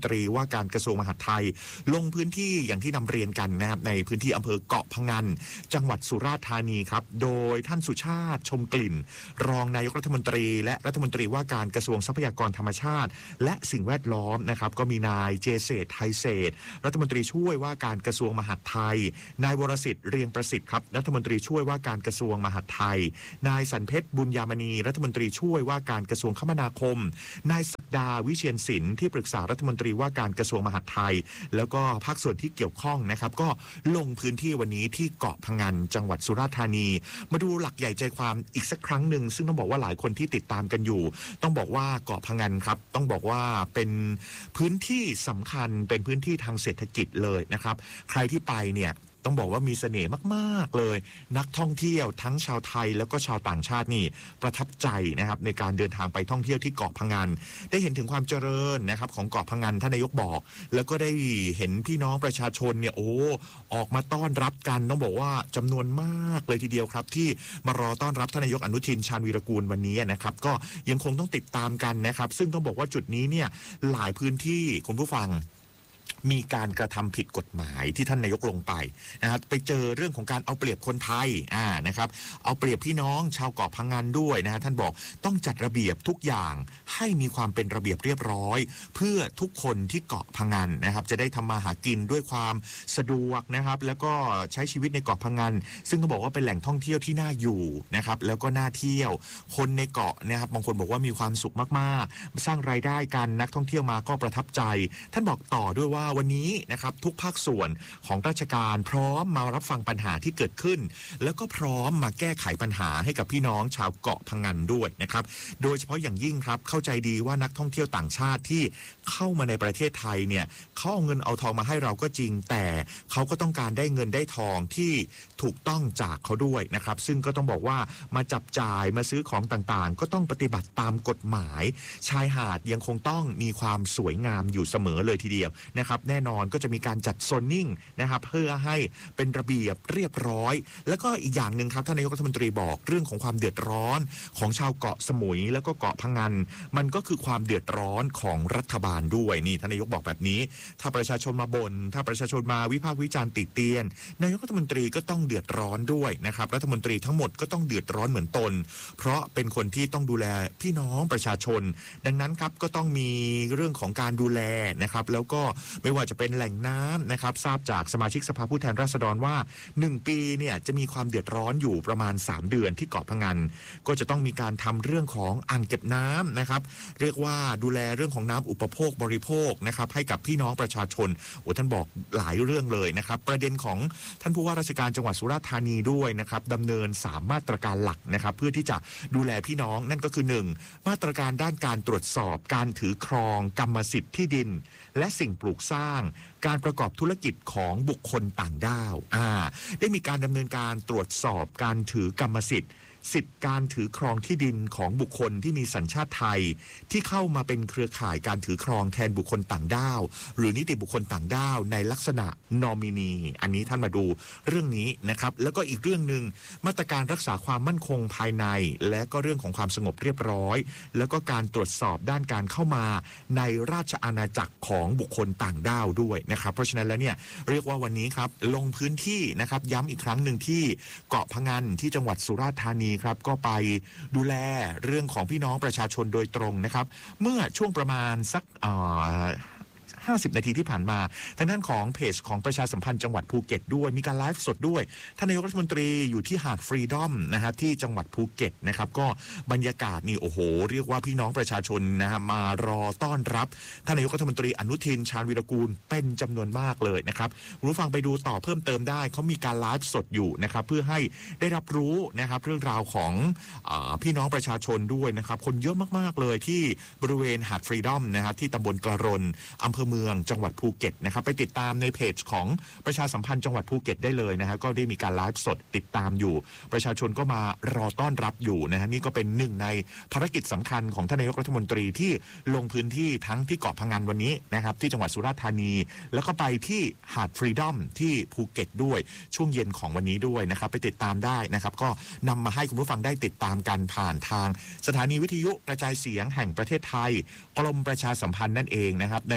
การกระทรวงมหาดไทยลงพื้นที่อย่างที่นำเรียนกันนะครับในพื้นที่อำเภอเกาะพะงันจังหวัดสุราษฎร์ธานีครับโดยท่านสุชาติชมกลิ่นรองนายกรัฐมนตรีและรัฐมนตรีว่าการกระทรวงทรัพยากรธรรมชาติและสิ่งแวดล้อมนะครับก็มีนายเจเศษไทยเศษรัฐมนตรีช่วยว่าการกระทรวงมหาดไทยนายวรสิทธิ์เรียงประสิทธิ์ครับรัฐมนตรีช่วยว่าการกระทรวงมหาดไทยนายสันเพชรบุญยามณีรัฐมนตรีช่วยว่าการกระทรวงคมนาคมนายศักดาวิเชียรศิลป์ที่ปรึกษารัฐมนตรีว่าการกระทรวงมหาดไทยแล้วก็ภาคส่วนที่เกี่ยวข้องนะครับก็ลงพื้นที่วันนี้ที่เกาะพะงันจังหวัดสุราษฎร์ธานีมาดูหลักใหญ่ใจความอีกสักครั้งหนึ่งซึ่งต้องบอกว่าหลายคนที่ติดตามกันอยู่ต้องบอกว่าเกาะพะงันครับต้องบอกว่าเป็นพื้นที่สำคัญเป็นพื้นที่ทางเศรษฐกิจเลยนะครับใครที่ไปเนี่ยต้องบอกว่ามีเสน่ห์มากๆเลยนักท่องเที่ยวทั้งชาวไทยแล้วก็ชาวต่างชาตินี่ประทับใจนะครับในการเดินทางไปท่องเที่ยวที่เกาะพะงันได้เห็นถึงความเจริญนะครับของเกาะพะงันท่านนายกบอกแล้วก็ได้เห็นพี่น้องประชาชนเนี่ยโอ้ออกมาต้อนรับกันต้องบอกว่าจำนวนมากเลยทีเดียวครับที่มารอต้อนรับท่านนายกอนุทินชาญวีรกูลวันนี้นะครับก็ยังคงต้องติดตามกันนะครับซึ่งต้องบอกว่าจุดนี้เนี่ยหลายพื้นที่คุณผู้ฟังมีการกระทำผิดกฎหมายที่ท่านนายกลงไปนะครับไปเจอเรื่องของการเอาเปรียบคนไทยอ่านะครับเอาเปรียบพี่น้องชาวเกาะพะงันด้วยนะฮะท่านบอกต้องจัดระเบียบทุกอย่างให้มีความเป็นระเบียบเรียบร้อยเพื่อทุกคนที่เกาะพะงันนะครับจะได้ทำมาหากินด้วยความสะดวกนะครับแล้วก็ใช้ชีวิตในเกาะพะงันซึ่งก็บอกว่าเป็นแหล่งท่องเที่ยวที่น่าอยู่นะครับแล้วก็น่าเที่ยวคนในเกาะนะครับบางคนบอกว่ามีความสุขมากๆสร้างรายได้กันนักท่องเที่ยวมาก็ประทับใจท่านบอกต่อด้วยว่าวันนี้นะครับทุกภาคส่วนของราชการพร้อมมารับฟังปัญหาที่เกิดขึ้นแล้วก็พร้อมมาแก้ไขปัญหาให้กับพี่น้องชาวเกาะพะงันด้วยนะครับโดยเฉพาะอย่างยิ่งครับเข้าใจดีว่านักท่องเที่ยวต่างชาติที่เข้ามาในประเทศไทยเนี่ยเขาเอาเงินเอาทองมาให้เราก็จริงแต่เขาก็ต้องการได้เงินได้ทองที่ถูกต้องจากเขาด้วยนะครับซึ่งก็ต้องบอกว่ามาจับจ่ายมาซื้อของต่างๆก็ต้องปฏิบัติตามกฎหมายชายหาดยังคงต้องมีความสวยงามอยู่เสมอเลยทีเดียวนะครับแน่นอนก็จะมีการจัดโซนนิ่งนะครับเพื่อให้เป็นระเบียบเรียบร้อยแล้วก็อีกอย่างหนึ่งครับท่านนายกรัฐมนตรีบอกเรื่องของความเดือดร้อนของชาวเกาะสมุยแล้วก็เกาะพะงันมันก็คือความเดือดร้อนของรัฐบาลด้วยนี่ท่านนายกบอกแบบนี้ถ้าประชาชนมาบ่นถ้าประชาชนมาวิพากษ์วิจารณ์ติเตียนนายกรัฐมนตรีก็ต้องเดือดร้อนด้วยนะครับรัฐมนตรีทั้งหมดก็ต้องเดือดร้อนเหมือนตนเพราะเป็นคนที่ต้องดูแลพี่น้องประชาชนดังนั้นครับก็ต้องมีเรื่องของการดูแลนะครับแล้วก็ไม่ว่าจะเป็นแหล่งน้ำนะครับทราบจากสมาชิกสภาผู้แทนราษฎรว่าหนึ่งปีเนี่ยจะมีความเดือดร้อนอยู่ประมาณสามเดือนที่เกาะพะงันก็จะต้องมีการทำเรื่องของอ่างเก็บน้ำนะครับเรียกว่าดูแลเรื่องของน้ำอุปโภคบริโภคนะครับให้กับพี่น้องประชาชนโอ้ท่านบอกหลายเรื่องเลยนะครับประเด็นของท่านผู้ว่าราชการจังหวัดสุราษฎร์ธานีด้วยนะครับดำเนินสามมาตรการหลักนะครับเพื่อที่จะดูแลพี่น้องนั่นก็คือหนึ่งมาตรการด้านการตรวจสอบการถือครองกรรมสิทธิ์ที่ดินและสิ่งปลูกสร้างการประกอบธุรกิจของบุคคลต่างด้าวอ่าได้มีการดำเนินการตรวจสอบการถือกรรมสิทธิ์สิทธิการถือครองที่ดินของบุคคลที่มีสัญชาติไทยที่เข้ามาเป็นเครือข่ายการถือครองแทนบุคคลต่างด้าวหรือนิติบุคคลต่างด้าวในลักษณะนอมินีอันนี้ท่านมาดูเรื่องนี้นะครับแล้วก็อีกเรื่องหนึ่งมาตรการรักษาความมั่นคงภายในและก็เรื่องของความสงบเรียบร้อยแล้วก็การตรวจสอบด้านการเข้ามาในราชอาณาจักรของบุคคลต่างด้าวด้วยนะครับเพราะฉะนั้นแล้วเนี่ยเรียกว่าวันนี้ครับลงพื้นที่นะครับย้ำอีกครั้งหนึ่งที่เกาะพะงันที่จังหวัดสุราษฎร์ธานีครับก็ไปดูแลเรื่องของพี่น้องประชาชนโดยตรงนะครับเมื่อช่วงประมาณสักห้าสิบนาทีที่ผ่านมาทางด้านของเพจของประชาสัมพันธ์จังหวัดภูเก็ตด้วยมีการไลฟ์สดด้วยท่านนายกรัฐมนตรีอยู่ที่หาดฟรีดอมนะฮะที่จังหวัดภูเก็ตนะครับก็บรรยากาศนี่โอ้โหเรียกว่าพี่น้องประชาชนนะฮะมารอต้อนรับท่านนายกรัฐมนตรีอนุทินชาญวีรกูลเป็นจำนวนมากเลยนะครับคุณผู้ฟังไปดูต่อเพิ่มเติมได้เขามีการไลฟ์สดอยู่นะครับเพื่อให้ได้รับรู้นะครับเรื่องราวของเอ่อพี่น้องประชาชนด้วยนะครับคนเยอะมากๆเลยที่บริเวณหาดฟรีดอมนะฮะที่ตำบลกระรนอำเภอเมืองจังหวัดภูเก็ตนะครับไปติดตามในเพจของประชาสัมพันธ์จังหวัดภูเก็ตได้เลยนะฮะก็ได้มีการไลฟ์สดติดตามอยู่ประชาชนก็มารอต้อนรับอยู่นะฮะนี่ก็เป็นหนึ่งในภารกิจสำคัญของท่านนายกรัฐมนตรีที่ลงพื้นที่ทั้งที่เกาะพะงันวันนี้นะครับที่จังหวัดสุราษฎร์ธานีแล้วก็ไปที่หาดฟรีดอมที่ภูเก็ตด้วยช่วงเย็นของวันนี้ด้วยนะครับไปติดตามได้นะครับก็นำมาให้คุณผู้ฟังได้ติดตามกันผ่านทางสถานีวิทยุกระจายเสียงแห่งประเทศไทยกรมประชาสัมพันธ์นั่นเองนะครับในทุกๆวัน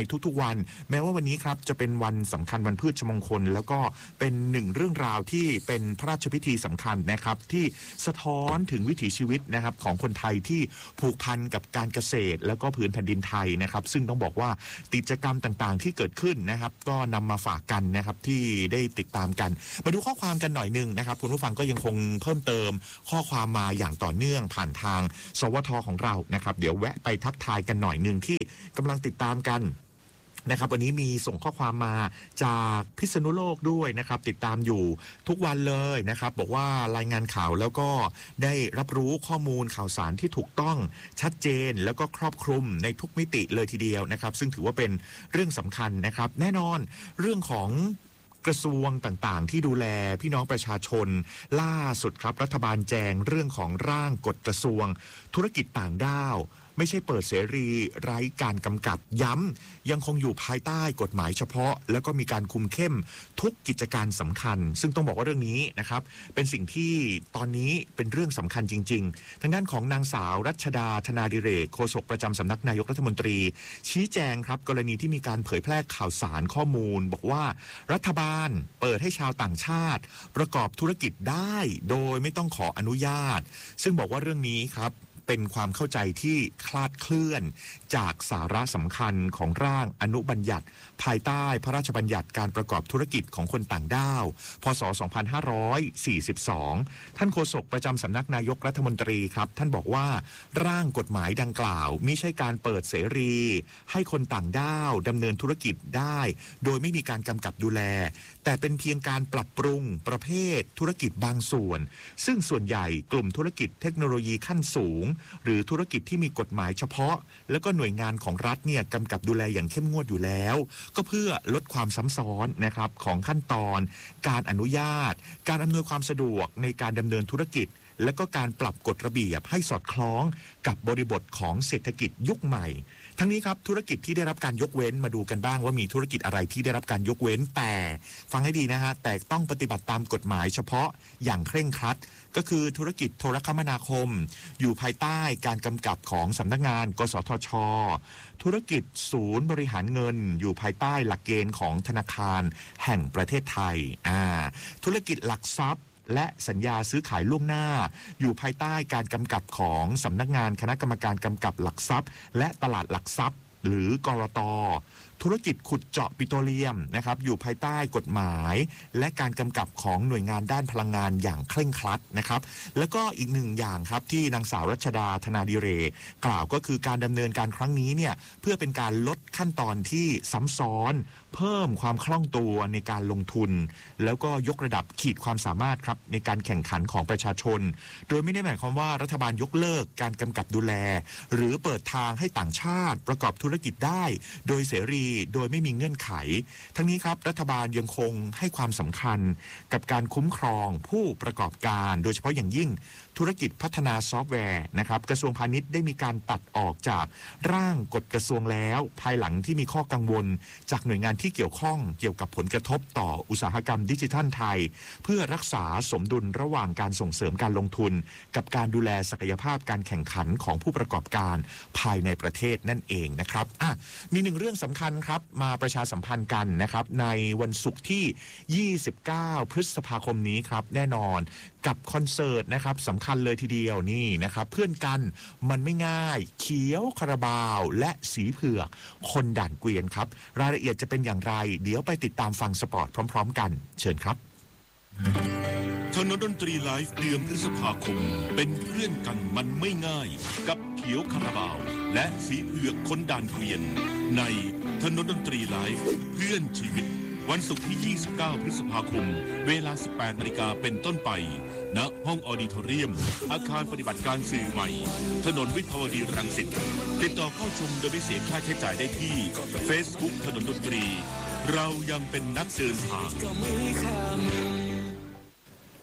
กันแม้ว่าวันนี้ครับจะเป็นวันสำคัญวันพืชมงคลแล้วก็เป็นหนึ่งเรื่องราวที่เป็นพระราชพิธีสำคัญนะครับที่สะท้อนถึงวิถีชีวิตนะครับของคนไทยที่ผูกพันกับการเกษตรแล้วก็พื้นแผ่นดินไทยนะครับซึ่งต้องบอกว่ากิจกรรมต่างๆที่เกิดขึ้นนะครับก็นำมาฝากกันนะครับที่ได้ติดตามกันมาดูข้อความกันหน่อยนึงนะครับคุณผู้ฟังก็ยังคงเพิ่มเติมข้อความมาอย่างต่อเนื่องผ่านทางสวทของเรานะครับเดี๋ยวแวะไปทักทายกันหน่อยนึงที่กำลังติดตามกันนะครับวันนี้มีส่งข้อความมาจากพิษณุโลกด้วยนะครับติดตามอยู่ทุกวันเลยนะครับบอกว่ารายงานข่าวแล้วก็ได้รับรู้ข้อมูลข่าวสารที่ถูกต้องชัดเจนแล้วก็ครอบคลุมในทุกมิติเลยทีเดียวนะครับซึ่งถือว่าเป็นเรื่องสำคัญนะครับแน่นอนเรื่องของกระทรวงต่างๆที่ดูแลพี่น้องประชาชนล่าสุดครับรัฐบาลแจงเรื่องของร่างกฎกระทรวงธุรกิจต่างด้าวไม่ใช่เปิดเสรีไร้การกำกับย้ำยังคงอยู่ภายใต้กฎหมายเฉพาะแล้วก็มีการคุมเข้มทุกกิจการสำคัญซึ่งต้องบอกว่าเรื่องนี้นะครับเป็นสิ่งที่ตอนนี้เป็นเรื่องสำคัญจริงๆทางด้านของนางสาวรัชดาธนาดิเรกโฆษกประจำสำนักนายกรัฐมนตรีชี้แจงครับกรณีที่มีการเผยแพร่ข่าวสารข้อมูลบอกว่ารัฐบาลเปิดให้ชาวต่างชาติประกอบธุรกิจได้โดยไม่ต้องขออนุญาตซึ่งบอกว่าเรื่องนี้ครับเป็นความเข้าใจที่คลาดเคลื่อนจากสาระสำคัญของร่างอนุบัญญัติภายใต้พระราชบัญญัติการประกอบธุรกิจของคนต่างด้าวพ.ศ. สองพันห้าร้อยสี่สิบสองท่านโฆษกประจำสำนักนายกรัฐมนตรีครับท่านบอกว่าร่างกฎหมายดังกล่าวมิใช่การเปิดเสรีให้คนต่างด้าวดำเนินธุรกิจได้โดยไม่มีการกำกับดูแลแต่เป็นเพียงการปรับปรุงประเภทธุรกิจบางส่วนซึ่งส่วนใหญ่กลุ่มธุรกิจเทคโนโลยีขั้นสูงหรือธุรกิจที่มีกฎหมายเฉพาะแล้วก็หน่วยงานของรัฐเนี่ยกำกับดูแลอย่างเข้มงวดอยู่แล้วก็เพื่อลดความซ้ำซ้อนนะครับของขั้นตอนการอนุญาตการอำนวยความสะดวกในการดำเนินธุรกิจและก็การปรับกฎระเบียบให้สอดคล้องกับบริบทของเศรษฐกิจยุคใหม่ทั้งนี้ครับธุรกิจที่ได้รับการยกเว้นมาดูกันบ้างว่ามีธุรกิจอะไรที่ได้รับการยกเว้นแต่ฟังให้ดีนะฮะแต่ต้องปฏิบัติตามกฎหมายเฉพาะอย่างเคร่งครัดก็คือธุรกิจโทรคมนาคมอยู่ภายใต้การกำกับของสำนักงานกสทช.ธุรกิจศูนย์บริหารเงินอยู่ภายใต้หลักเกณฑ์ของธนาคารแห่งประเทศไทยอ่าธุรกิจหลักทรัพย์และสัญญาซื้อขายล่วงหน้าอยู่ภายใต้การกำกับของสำนักงานคณะกรรมการกำกับหลักทรัพย์และตลาดหลักทรัพย์หรือกรต.ธุรกิจขุดเจาะปิโตรเลียมนะครับอยู่ภายใต้กฎหมายและการกำกับของหน่วยงานด้านพลังงานอย่างเคร่งครัดนะครับแล้วก็อีกหนึ่งอย่างครับที่นางสาวรัชดาธนาดิเรกกล่าวก็คือการดำเนินการครั้งนี้เนี่ยเพื่อเป็นการลดขั้นตอนที่ซ้ำซ้อนเพิ่มความคล่องตัวในการลงทุนแล้วก็ยกระดับขีดความสามารถครับในการแข่งขันของประชาชนโดยไม่ได้หมายความว่ารัฐบาลยกเลิกการกำกับดูแลหรือเปิดทางให้ต่างชาติประกอบธุรกิจได้โดยเสรีโดยไม่มีเงื่อนไขทั้งนี้ครับรัฐบาลยังคงให้ความสำคัญกับการคุ้มครองผู้ประกอบการโดยเฉพาะอย่างยิ่งธุรกิจพัฒนาซอฟต์แวร์นะครับกระทรวงพาณิชย์ได้มีการตัดออกจากร่างกฎกระทรวงแล้วภายหลังที่มีข้อกังวลจากหน่วยงานที่เกี่ยวข้องเกี่ยวกับผลกระทบต่ออุตสาหกรรมดิจิทัลไทยเพื่อรักษาสมดุลระหว่างการส่งเสริมการลงทุนกับการดูแลศักยภาพการแข่งขันของผู้ประกอบการภายในประเทศนั่นเองนะครับอ่ะมีหนึ่งเรื่องสำคัญครับมาประชาสัมพันธ์กันนะครับในวันศุกร์ที่ยี่สิบเก้าพฤษภาคมนี้ครับแน่นอนกับคอนเสิร์ตนะครับสำคัญเลยทีเดียวนี่นะครับเพื่อนกันมันไม่ง่ายเขียวคาราบาวและสีเผือกคนด่านเกวียนครับรายละเอียดจะเป็นอย่างไรเดี๋ยวไปติดตามฟังสปอร์ตพร้อมๆกันเชิญครับถนนดนตรีไลฟ์เดือนพฤษภาคมเป็นเพื่อนกันมันไม่ง่ายกับเขียวคาราบาวและสีเผือกคนด่านเกวียนในถนนดนตรีไลฟ์เพื่อนชีวิตวันศุกร์ที่ยี่สิบเก้าพฤษภาคมเวลา สิบแปดนาฬิกา เป็นต้นไปณห้องออดิโทเรียมอาคารปฏิบัติการสื่อใหม่ถนนวิภาวดีรังสิตติดต่อเข้าชมโดยไม่เสียค่าใช้จ่ายได้ที่ Facebook ถนนดนตรีเรายังเป็นนักเดินทาง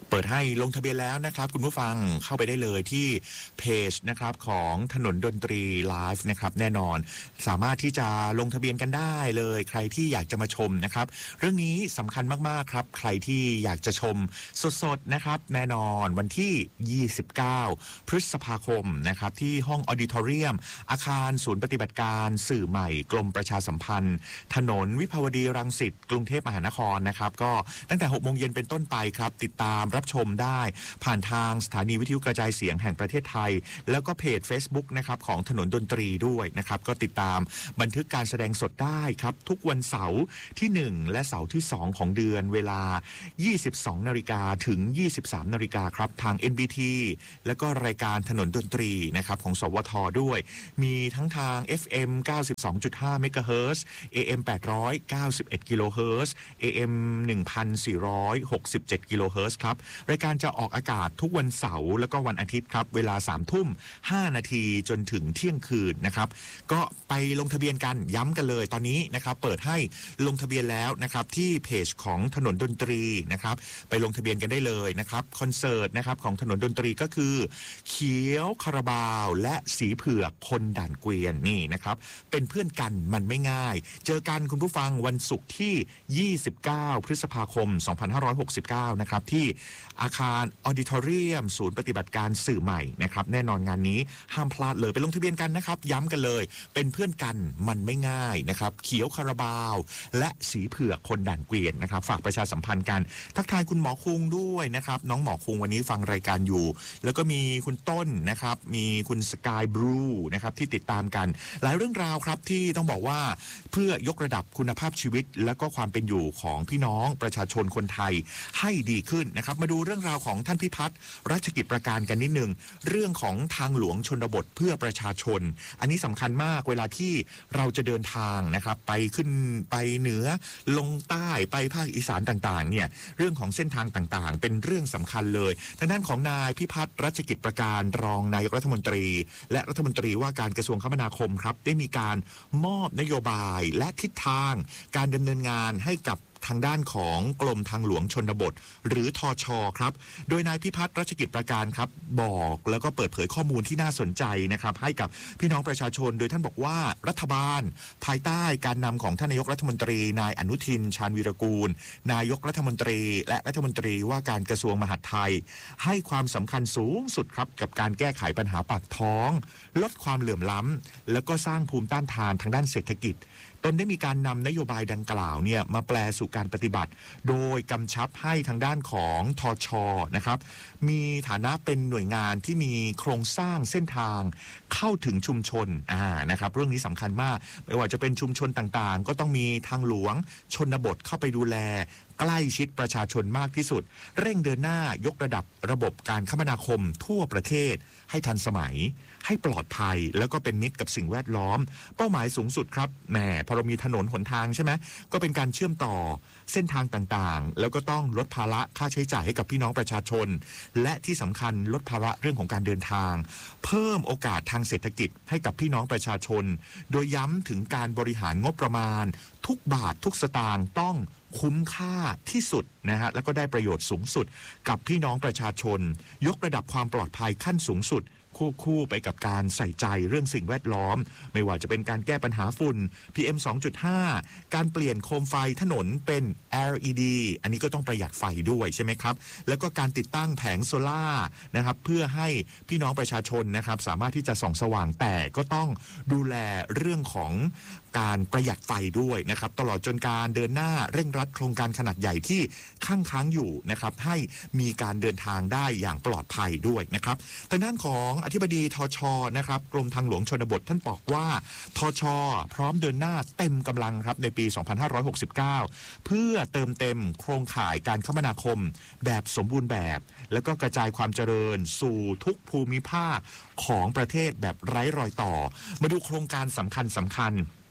เปิดให้ลงทะเบียนแล้วนะครับคุณผู้ฟังเข้าไปได้เลยที่เพจนะครับของถนนดนตรีไลฟ์นะครับแน่นอนสามารถที่จะลงทะเบียนกันได้เลยใครที่อยากจะมาชมนะครับเรื่องนี้สำคัญมากๆครับใครที่อยากจะชมสดๆนะครับแน่นอนวันที่ยี่สิบเก้าพฤษภาคมนะครับที่ห้องออดิทอเรียมอาคารศูนย์ปฏิบัติการสื่อใหม่กรมประชาสัมพันธ์ถนนวิภาวดีรังสิตกรุงเทพมหานครนะครับก็ตั้งแต่หกโมงเย็นเป็นต้นไปครับติดตามรับชมได้ผ่านทางสถานีวิทยุกระจายเสียงแห่งประเทศไทยแล้วก็เพจ Facebook นะครับของถนนดนตรีด้วยนะครับก็ติดตามบันทึกการแสดงสดได้ครับทุกวันเสาร์ที่หนึ่งและเสาร์ที่สองของเดือนเวลา ยี่สิบสองนาฬิกา ถึง ยี่สิบสามนาฬิกาครับทาง เอ็น บี ที แล้วก็รายการถนนดนตรีนะครับของสวทด้วยมีทั้งทาง เอฟ เอ็ม เก้าสิบสองจุดห้า เมกะเฮิรตซ์ เอ เอ็ม แปดร้อยเก้าสิบเอ็ด กิโลเฮิรตซ์ เอ เอ็ม หนึ่งพันสี่ร้อยหกสิบเจ็ด กิโลเฮิรตซ์ครับรายการจะออกอากาศทุกวันเสาร์แล้วก็วันอาทิตย์ครับเวลาสามทุ่มห้านาทีจนถึงเที่ยงคืนนะครับก็ไปลงทะเบียนกันย้ำกันเลยตอนนี้นะครับเปิดให้ลงทะเบียนแล้วนะครับที่เพจของถนนดนตรีนะครับไปลงทะเบียนกันได้เลยนะครับคอนเสิร์ตนะครับของถนนดนตรีก็คือเขียวคาราบาวและสีเผือกคนด่านเกวียนนี่นะครับเป็นเพื่อนกันมันไม่ง่ายเจอกันคุณผู้ฟังวันศุกร์ที่ยี่สิบเก้าพฤษภาคมสองพันห้าร้อยหกสิบเก้านะครับที่อาคารออดิทอเรียมศูนย์ปฏิบัติการสื่อใหม่นะครับแน่นอนงานนี้ห้ามพลาดเลยไปลงทะเบียนกันนะครับย้ำกันเลยเป็นเพื่อนกันมันไม่ง่ายนะครับเขียวคาราบาวและสีเผือกคนด่านเกวียนนะครับฝากประชาสัมพันธ์กันทักทายคุณหมอคุงด้วยนะครับน้องหมอคุงวันนี้ฟังรายการอยู่แล้วก็มีคุณต้นนะครับมีคุณสกายบลูนะครับที่ติดตามกันหลายเรื่องราวครับที่ต้องบอกว่าเพื่อยกระดับคุณภาพชีวิตและก็ความเป็นอยู่ของพี่น้องประชาชนคนไทยให้ดีขึ้นนะครับมาดูเรื่องราวของท่านพิพัฒน์รัชกิจประการกันนิดนึงเรื่องของทางหลวงชนบทเพื่อประชาชนอันนี้สำคัญมากเวลาที่เราจะเดินทางนะครับไปขึ้นไปเหนือลงใต้ไปภาคอีสานต่างๆเนี่ยเรื่องของเส้นทางต่างๆเป็นเรื่องสำคัญเลยทางด้านของนายพิพัฒน์รัชกิจประการรองนายกรัฐมนตรีและรัฐมนตรีว่าการกระทรวงคมนาคมครับได้มีการมอบนโยบายและทิศทางการดำเนินงานให้กับทางด้านของกรมทางหลวงชนบทหรือทช.ครับโดยนายพิพัฒน์รัชกิจประการครับบอกแล้วก็เปิดเผยข้อมูลที่น่าสนใจนะครับให้กับพี่น้องประชาชนโดยท่านบอกว่ารัฐบาลภายใต้การนำของท่านนายกรัฐมนตรีนายอนุทินชาญวีรกูลนายกรัฐมนตรีและรัฐมนตรีว่าการกระทรวงมหาดไทยให้ความสำคัญสูงสุดครับกับการแก้ไขปัญหาปากท้องลดความเหลื่อมล้ำแล้วก็สร้างภูมิต้านทานทางด้านเศรษฐกิจตนได้มีการนำนโยบายดังกล่าวเนี่ยมาแปลสู่การปฏิบัติโดยกำชับให้ทางด้านของทช.นะครับมีฐานะเป็นหน่วยงานที่มีโครงสร้างเส้นทางเข้าถึงชุมชนอ่านะครับเรื่องนี้สำคัญมากไม่ว่าจะเป็นชุมชนต่างๆก็ต้องมีทางหลวงชนบทเข้าไปดูแลใกล้ชิดประชาชนมากที่สุดเร่งเดินหน้ายกระดับระบบการคมนาคมทั่วประเทศให้ทันสมัยให้ปลอดภัยแล้วก็เป็นมิตรกับสิ่งแวดล้อมเป้าหมายสูงสุดครับแหมพอเรามีถนนหนทางใช่ไหมก็เป็นการเชื่อมต่อเส้นทางต่างๆแล้วก็ต้องลดภาระค่าใช้จ่ายให้กับพี่น้องประชาชนและที่สำคัญลดภาระเรื่องของการเดินทางเพิ่มโอกาสทางเศรษฐกิจให้กับพี่น้องประชาชนโดยย้ำถึงการบริหารงบประมาณทุกบาททุกสตางค์ต้องคุ้มค่าที่สุดนะฮะแล้วก็ได้ประโยชน์สูงสุดกับพี่น้องประชาชนยกระดับความปลอดภัยขั้นสูงสุดควบคู่ไปกับการใส่ใจเรื่องสิ่งแวดล้อมไม่ว่าจะเป็นการแก้ปัญหาฝุ่น พี เอ็ม สองจุดห้า การเปลี่ยนโคมไฟถนนเป็น แอล อี ดี อันนี้ก็ต้องประหยัดไฟด้วยใช่ไหมครับแล้วก็การติดตั้งแผงโซล่านะครับเพื่อให้พี่น้องประชาชนนะครับสามารถที่จะส่องสว่างแต่ก็ต้องดูแลเรื่องของการประหยัดไฟด้วยนะครับตลอดจนการเดินหน้าเร่งรัดโครงการขนาดใหญ่ที่ค้างค้างอยู่นะครับให้มีการเดินทางได้อย่างปลอดภัยด้วยนะครับทางด้านของอธิบดีทช.นะครับกรมทางหลวงชนบทท่านบอกว่าทช.พร้อมเดินหน้าเต็มกำลังครับในปีสองพันห้าร้อยหกสิบเก้าเพื่อเติมเต็มโครงข่ายการคมนาคมแบบสมบูรณ์แบบแล้วก็กระจายความเจริญสู่ทุกภูมิภาคของประเทศแบบไร้รอยต่อมาดูโครงการสำคัญสำคัญ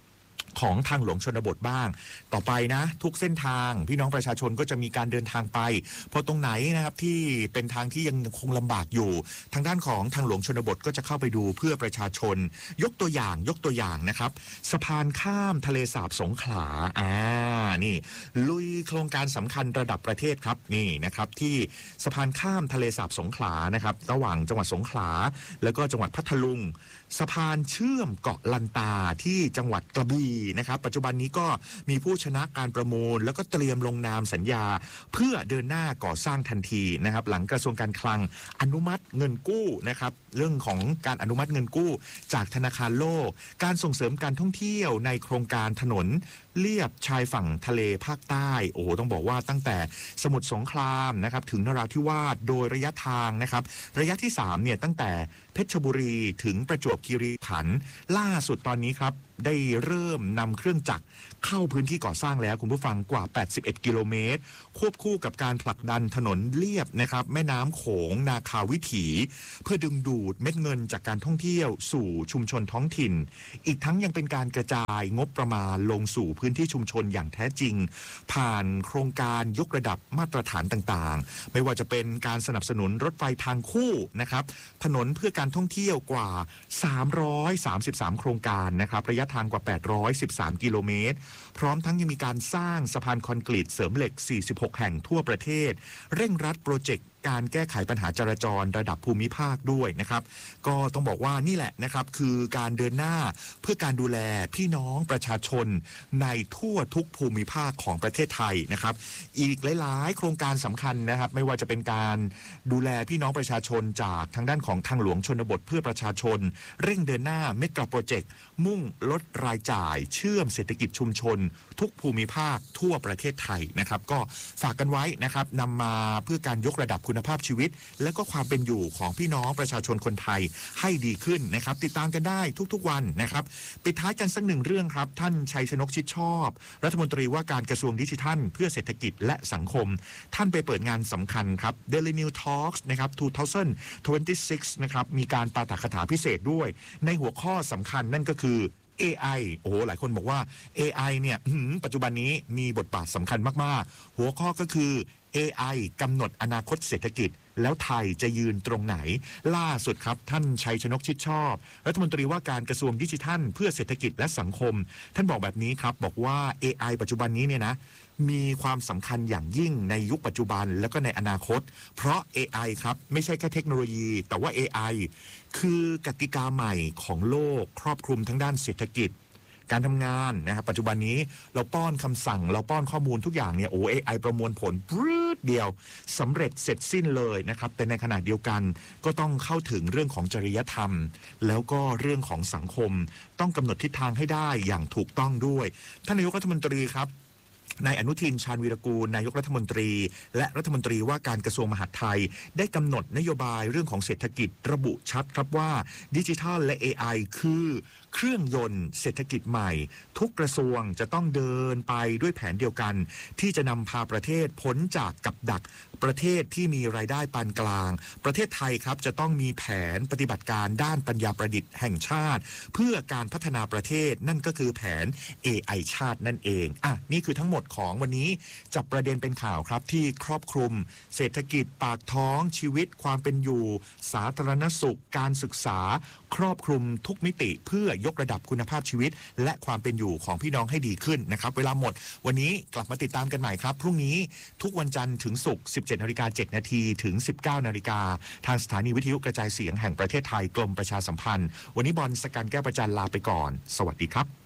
ของทางหลวงชนบทบ้างต่อไปนะทุกเส้นทางพี่น้องประชาชนก็จะมีการเดินทางไปพอตรงไหนนะครับที่เป็นทางที่ยังคงลำบากอยู่ทางด้านของทางหลวงชนบทก็จะเข้าไปดูเพื่อประชาชนยกตัวอย่างยกตัวอย่างนะครับสะพานข้ามทะเลสาบสงขลาอ่านี่ลุยโครงการสำคัญระดับประเทศครับนี่นะครับที่สะพานข้ามทะเลสาบสงขลานะครับระหว่างจังหวัดสงขลาแล้วก็จังหวัดพัทลุงสะพานเชื่อมเกาะลันตาที่จังหวัดกระบี่นะครับปัจจุบันนี้ก็มีผู้ชนะการประมูลแล้วก็เตรียมลงนามสัญญาเพื่อเดินหน้าก่อสร้างทันทีนะครับหลังกระทรวงการคลังอนุมัติเงินกู้นะครับเรื่องของการอนุมัติเงินกู้จากธนาคารโลกการส่งเสริมการท่องเที่ยวในโครงการถนนเลียบชายฝั่งทะเลภาคใต้โอ้โหต้องบอกว่าตั้งแต่สมุทรสงครามนะครับถึงนราธิวาสโดยระยะทางนะครับระยะที่สามเนี่ยตั้งแต่เพชรบุรีถึงประจวบคีรีขันธ์ล่าสุดตอนนี้ครับได้เริ่มนำเครื่องจักรเข้าพื้นที่ก่อสร้างแล้วคุณผู้ฟังกว่าแปดสิบเอ็ดกิโลเมตรควบคู่กับการผลักดันถนนเลียบนะครับแม่น้ำโขงนาคาวิถีเพื่อดึงดูดเม็ดเงินจากการท่องเที่ยวสู่ชุมชนท้องถิ่นอีกทั้งยังเป็นการกระจายงบประมาณลงสู่พื้นที่ชุมชนอย่างแท้จริงผ่านโครงการยกระดับมาตรฐานต่างๆไม่ว่าจะเป็นการสนับสนุนรถไฟทางคู่นะครับถนนเพื่อการท่องเที่ยวกว่าสามร้อยสามสิบสามโครงการนะครับระยะทางกว่าแปดร้อยสิบสามกิโลเมตรพร้อมทั้งยังมีการสร้างสะพานคอนกรีตเสริมเหล็กสี่สิบหกแห่งทั่วประเทศเร่งรัดโปรเจกต์การแก้ไขปัญหาจราจรระดับภูมิภาคด้วยนะครับก็ต้องบอกว่านี่แหละนะครับคือการเดินหน้าเพื่อการดูแลพี่น้องประชาชนในทั่วทุกภูมิภาคของประเทศไทยนะครับอีกหลายๆโครงการสำคัญนะครับไม่ว่าจะเป็นการดูแลพี่น้องประชาชนจากทางด้านของทางหลวงชนบทเพื่อประชาชนเร่งเดินหน้าเมกะโปรเจกต์มุ่งลดรายจ่ายเชื่อมเศรษฐกิจชุมชนทุกภูมิภาคทั่วประเทศไทยนะครับก็ฝากกันไว้นะครับนำมาเพื่อการยกระดับคุณภาพชีวิตและก็ความเป็นอยู่ของพี่น้องประชาชนคนไทยให้ดีขึ้นนะครับติดตามกันได้ทุกๆวันนะครับปิดท้ายกันสักหนึ่งเรื่องครับท่านชัยชนกชิดชอบรัฐมนตรีว่าการกระทรวงดิจิทัลเพื่อเศรษฐกิจและสังคมท่านไปเปิดงานสำคัญครับ Daily New Talks นะครับสองพันยี่สิบหกนะครับมีการปาฐกถาพิเศษด้วยในหัวข้อสำคัญนั่นก็คือ เอ ไอ โอ้โหหลายคนบอกว่า เอ ไอ เนี่ยปัจจุบันนี้มีบทบาทสำคัญมากๆหัวข้อก็คือ เอ ไอ กำหนดอนาคตเศรษฐกิจแล้วไทยจะยืนตรงไหนล่าสุดครับท่านชัยชนกชิดชอบรัฐมนตรีว่าการกระทรวงดิจิทัลเพื่อเศรษฐกิจและสังคมท่านบอกแบบนี้ครับบอกว่า เอ ไอ ปัจจุบันนี้เนี่ยนะมีความสำคัญอย่างยิ่งในยุคปัจจุบันแล้วก็ในอนาคตเพราะ เอ ไอ ครับไม่ใช่แค่เทคโนโลยีแต่ว่า เอ ไอ คือกติกาใหม่ของโลกครอบคลุมทั้งด้านเศรษฐกิจการทำงานนะครับปัจจุบันนี้เราป้อนคำสั่งเราป้อนข้อมูลทุกอย่างเนี่ยโอ้ เอ ไอ ประมวลผลปรื๊ดเดียวสำเร็จเสร็จสิ้นเลยนะครับแต่ในขณะเดียวกันก็ต้องเข้าถึงเรื่องของจริยธรรมแล้วก็เรื่องของสังคมต้องกำหนดทิศทางให้ได้อย่างถูกต้องด้วยท่านนายกรัฐมนตรีครับนายอนุทินชาญวีรกูลนายกรัฐมนตรีและรัฐมนตรีว่าการกระทรวงมหาดไทยได้กำหนดนโยบายเรื่องของเศรษฐกิจระบุชัดครับว่าดิจิทัลและ เอ ไอ คือเครื่องยนต์เศรษฐกิจใหม่ทุกกระทรวงจะต้องเดินไปด้วยแผนเดียวกันที่จะนำพาประเทศพ้นจากกับดักประเทศที่มีรายได้ปานกลางประเทศไทยครับจะต้องมีแผนปฏิบัติการด้านปัญญาประดิษฐ์แห่งชาติเพื่อการพัฒนาประเทศนั่นก็คือแผน เอ ไอ ชาตินั่นเองอ่ะนี่คือทั้งหมดของวันนี้จับประเด็นเป็นข่าวครับที่ครอบคลุมเศรษฐกิจปากท้องชีวิตความเป็นอยู่สาธารณสุขการศึกษาครอบคลุมทุกมิติเพื่อยกระดับคุณภาพชีวิตและความเป็นอยู่ของพี่น้องให้ดีขึ้นนะครับเวลาหมดวันนี้กลับมาติดตามกันใหม่ครับพรุ่งนี้ทุกวันจันทร์ถึงศุกร์ สิบเจ็ดนาฬิกาเจ็ดนาทีถึง สิบเก้านาฬิกาทางสถานีวิทยุกระจายเสียงแห่งประเทศไทยกรมประชาสัมพันธ์วันนี้บอลสกันแก้วประจันลาไปก่อนสวัสดีครับ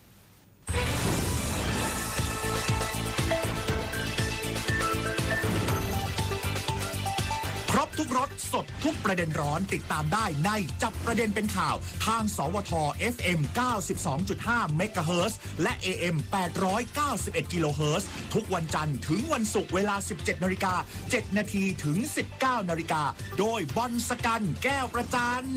ครบทุกรสสดทุกประเด็นร้อนติดตามได้ในจับประเด็นเป็นข่าวทางสวท เอฟ เอ็ม เก้าสิบสองจุดห้า เมกะเฮิรตซ์และ เอ เอ็ม แปดร้อยเก้าสิบเอ็ด กิโลเฮิรตซ์ทุกวันจันทร์ถึงวันศุกร์เวลา สิบเจ็ดนาฬิกาเจ็ดนาทีถึง สิบเก้านาฬิกาโดยบอลสกันแก้วประจัน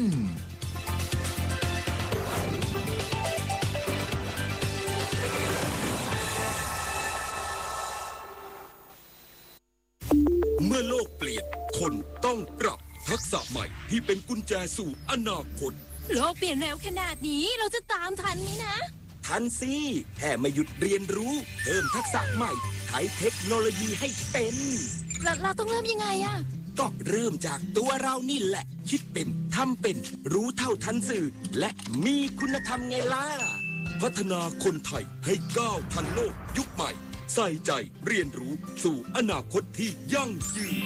เมื่อโลกเปลี่ยนคนต้องปรับทักษะใหม่ที่เป็นกุญแจสู่อนาคตโลกเปลี่ยนเร็วขนาดนี้เราจะตามทันไหมนะทันสิแค่ไม่หยุดเรียนรู้เพิ่มทักษะใหม่ใช้เทคโนโลยีให้เป็นเราเราต้องเริ่มยังไงอะก็เริ่มจากตัวเรานี่แหละ คิดเป็นทำเป็นรู้เท่าทันสื่อ และมีคุณธรรมไงล่ะพัฒนาคนไทยให้ก้าวทันโลกยุคใหม่ ใส่ใจเรียนรู้สู่อนาคตที่ยั่งยืน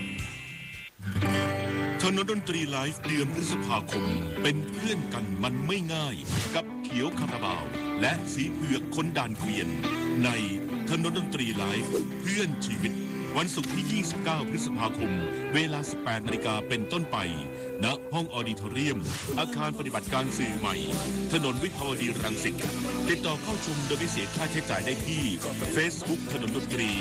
ถนนดนตรีไลฟ์เดือนพฤษภาคมเป็นเพื่อนกันมันไม่ง่าย กับเขียวคาราบาว และสีเผือกคนด่านเกวียน ในถนนดนตรีไลฟ์เพื่อนชีวิต วันศุกร์ที่ ยี่สิบเก้า พฤษภาคม เวลา สิบแปดนาฬิกาเป็นต้นไป ณ ห้องออดิทอเรียม อาคารปฏิบัติการสื่อใหม่ ถนนวิภาวดีรังสิต ติดต่อเข้าชมโดยไม่เสียค่าใช้จ่ายได้ที่ Facebook ถนนดนตรี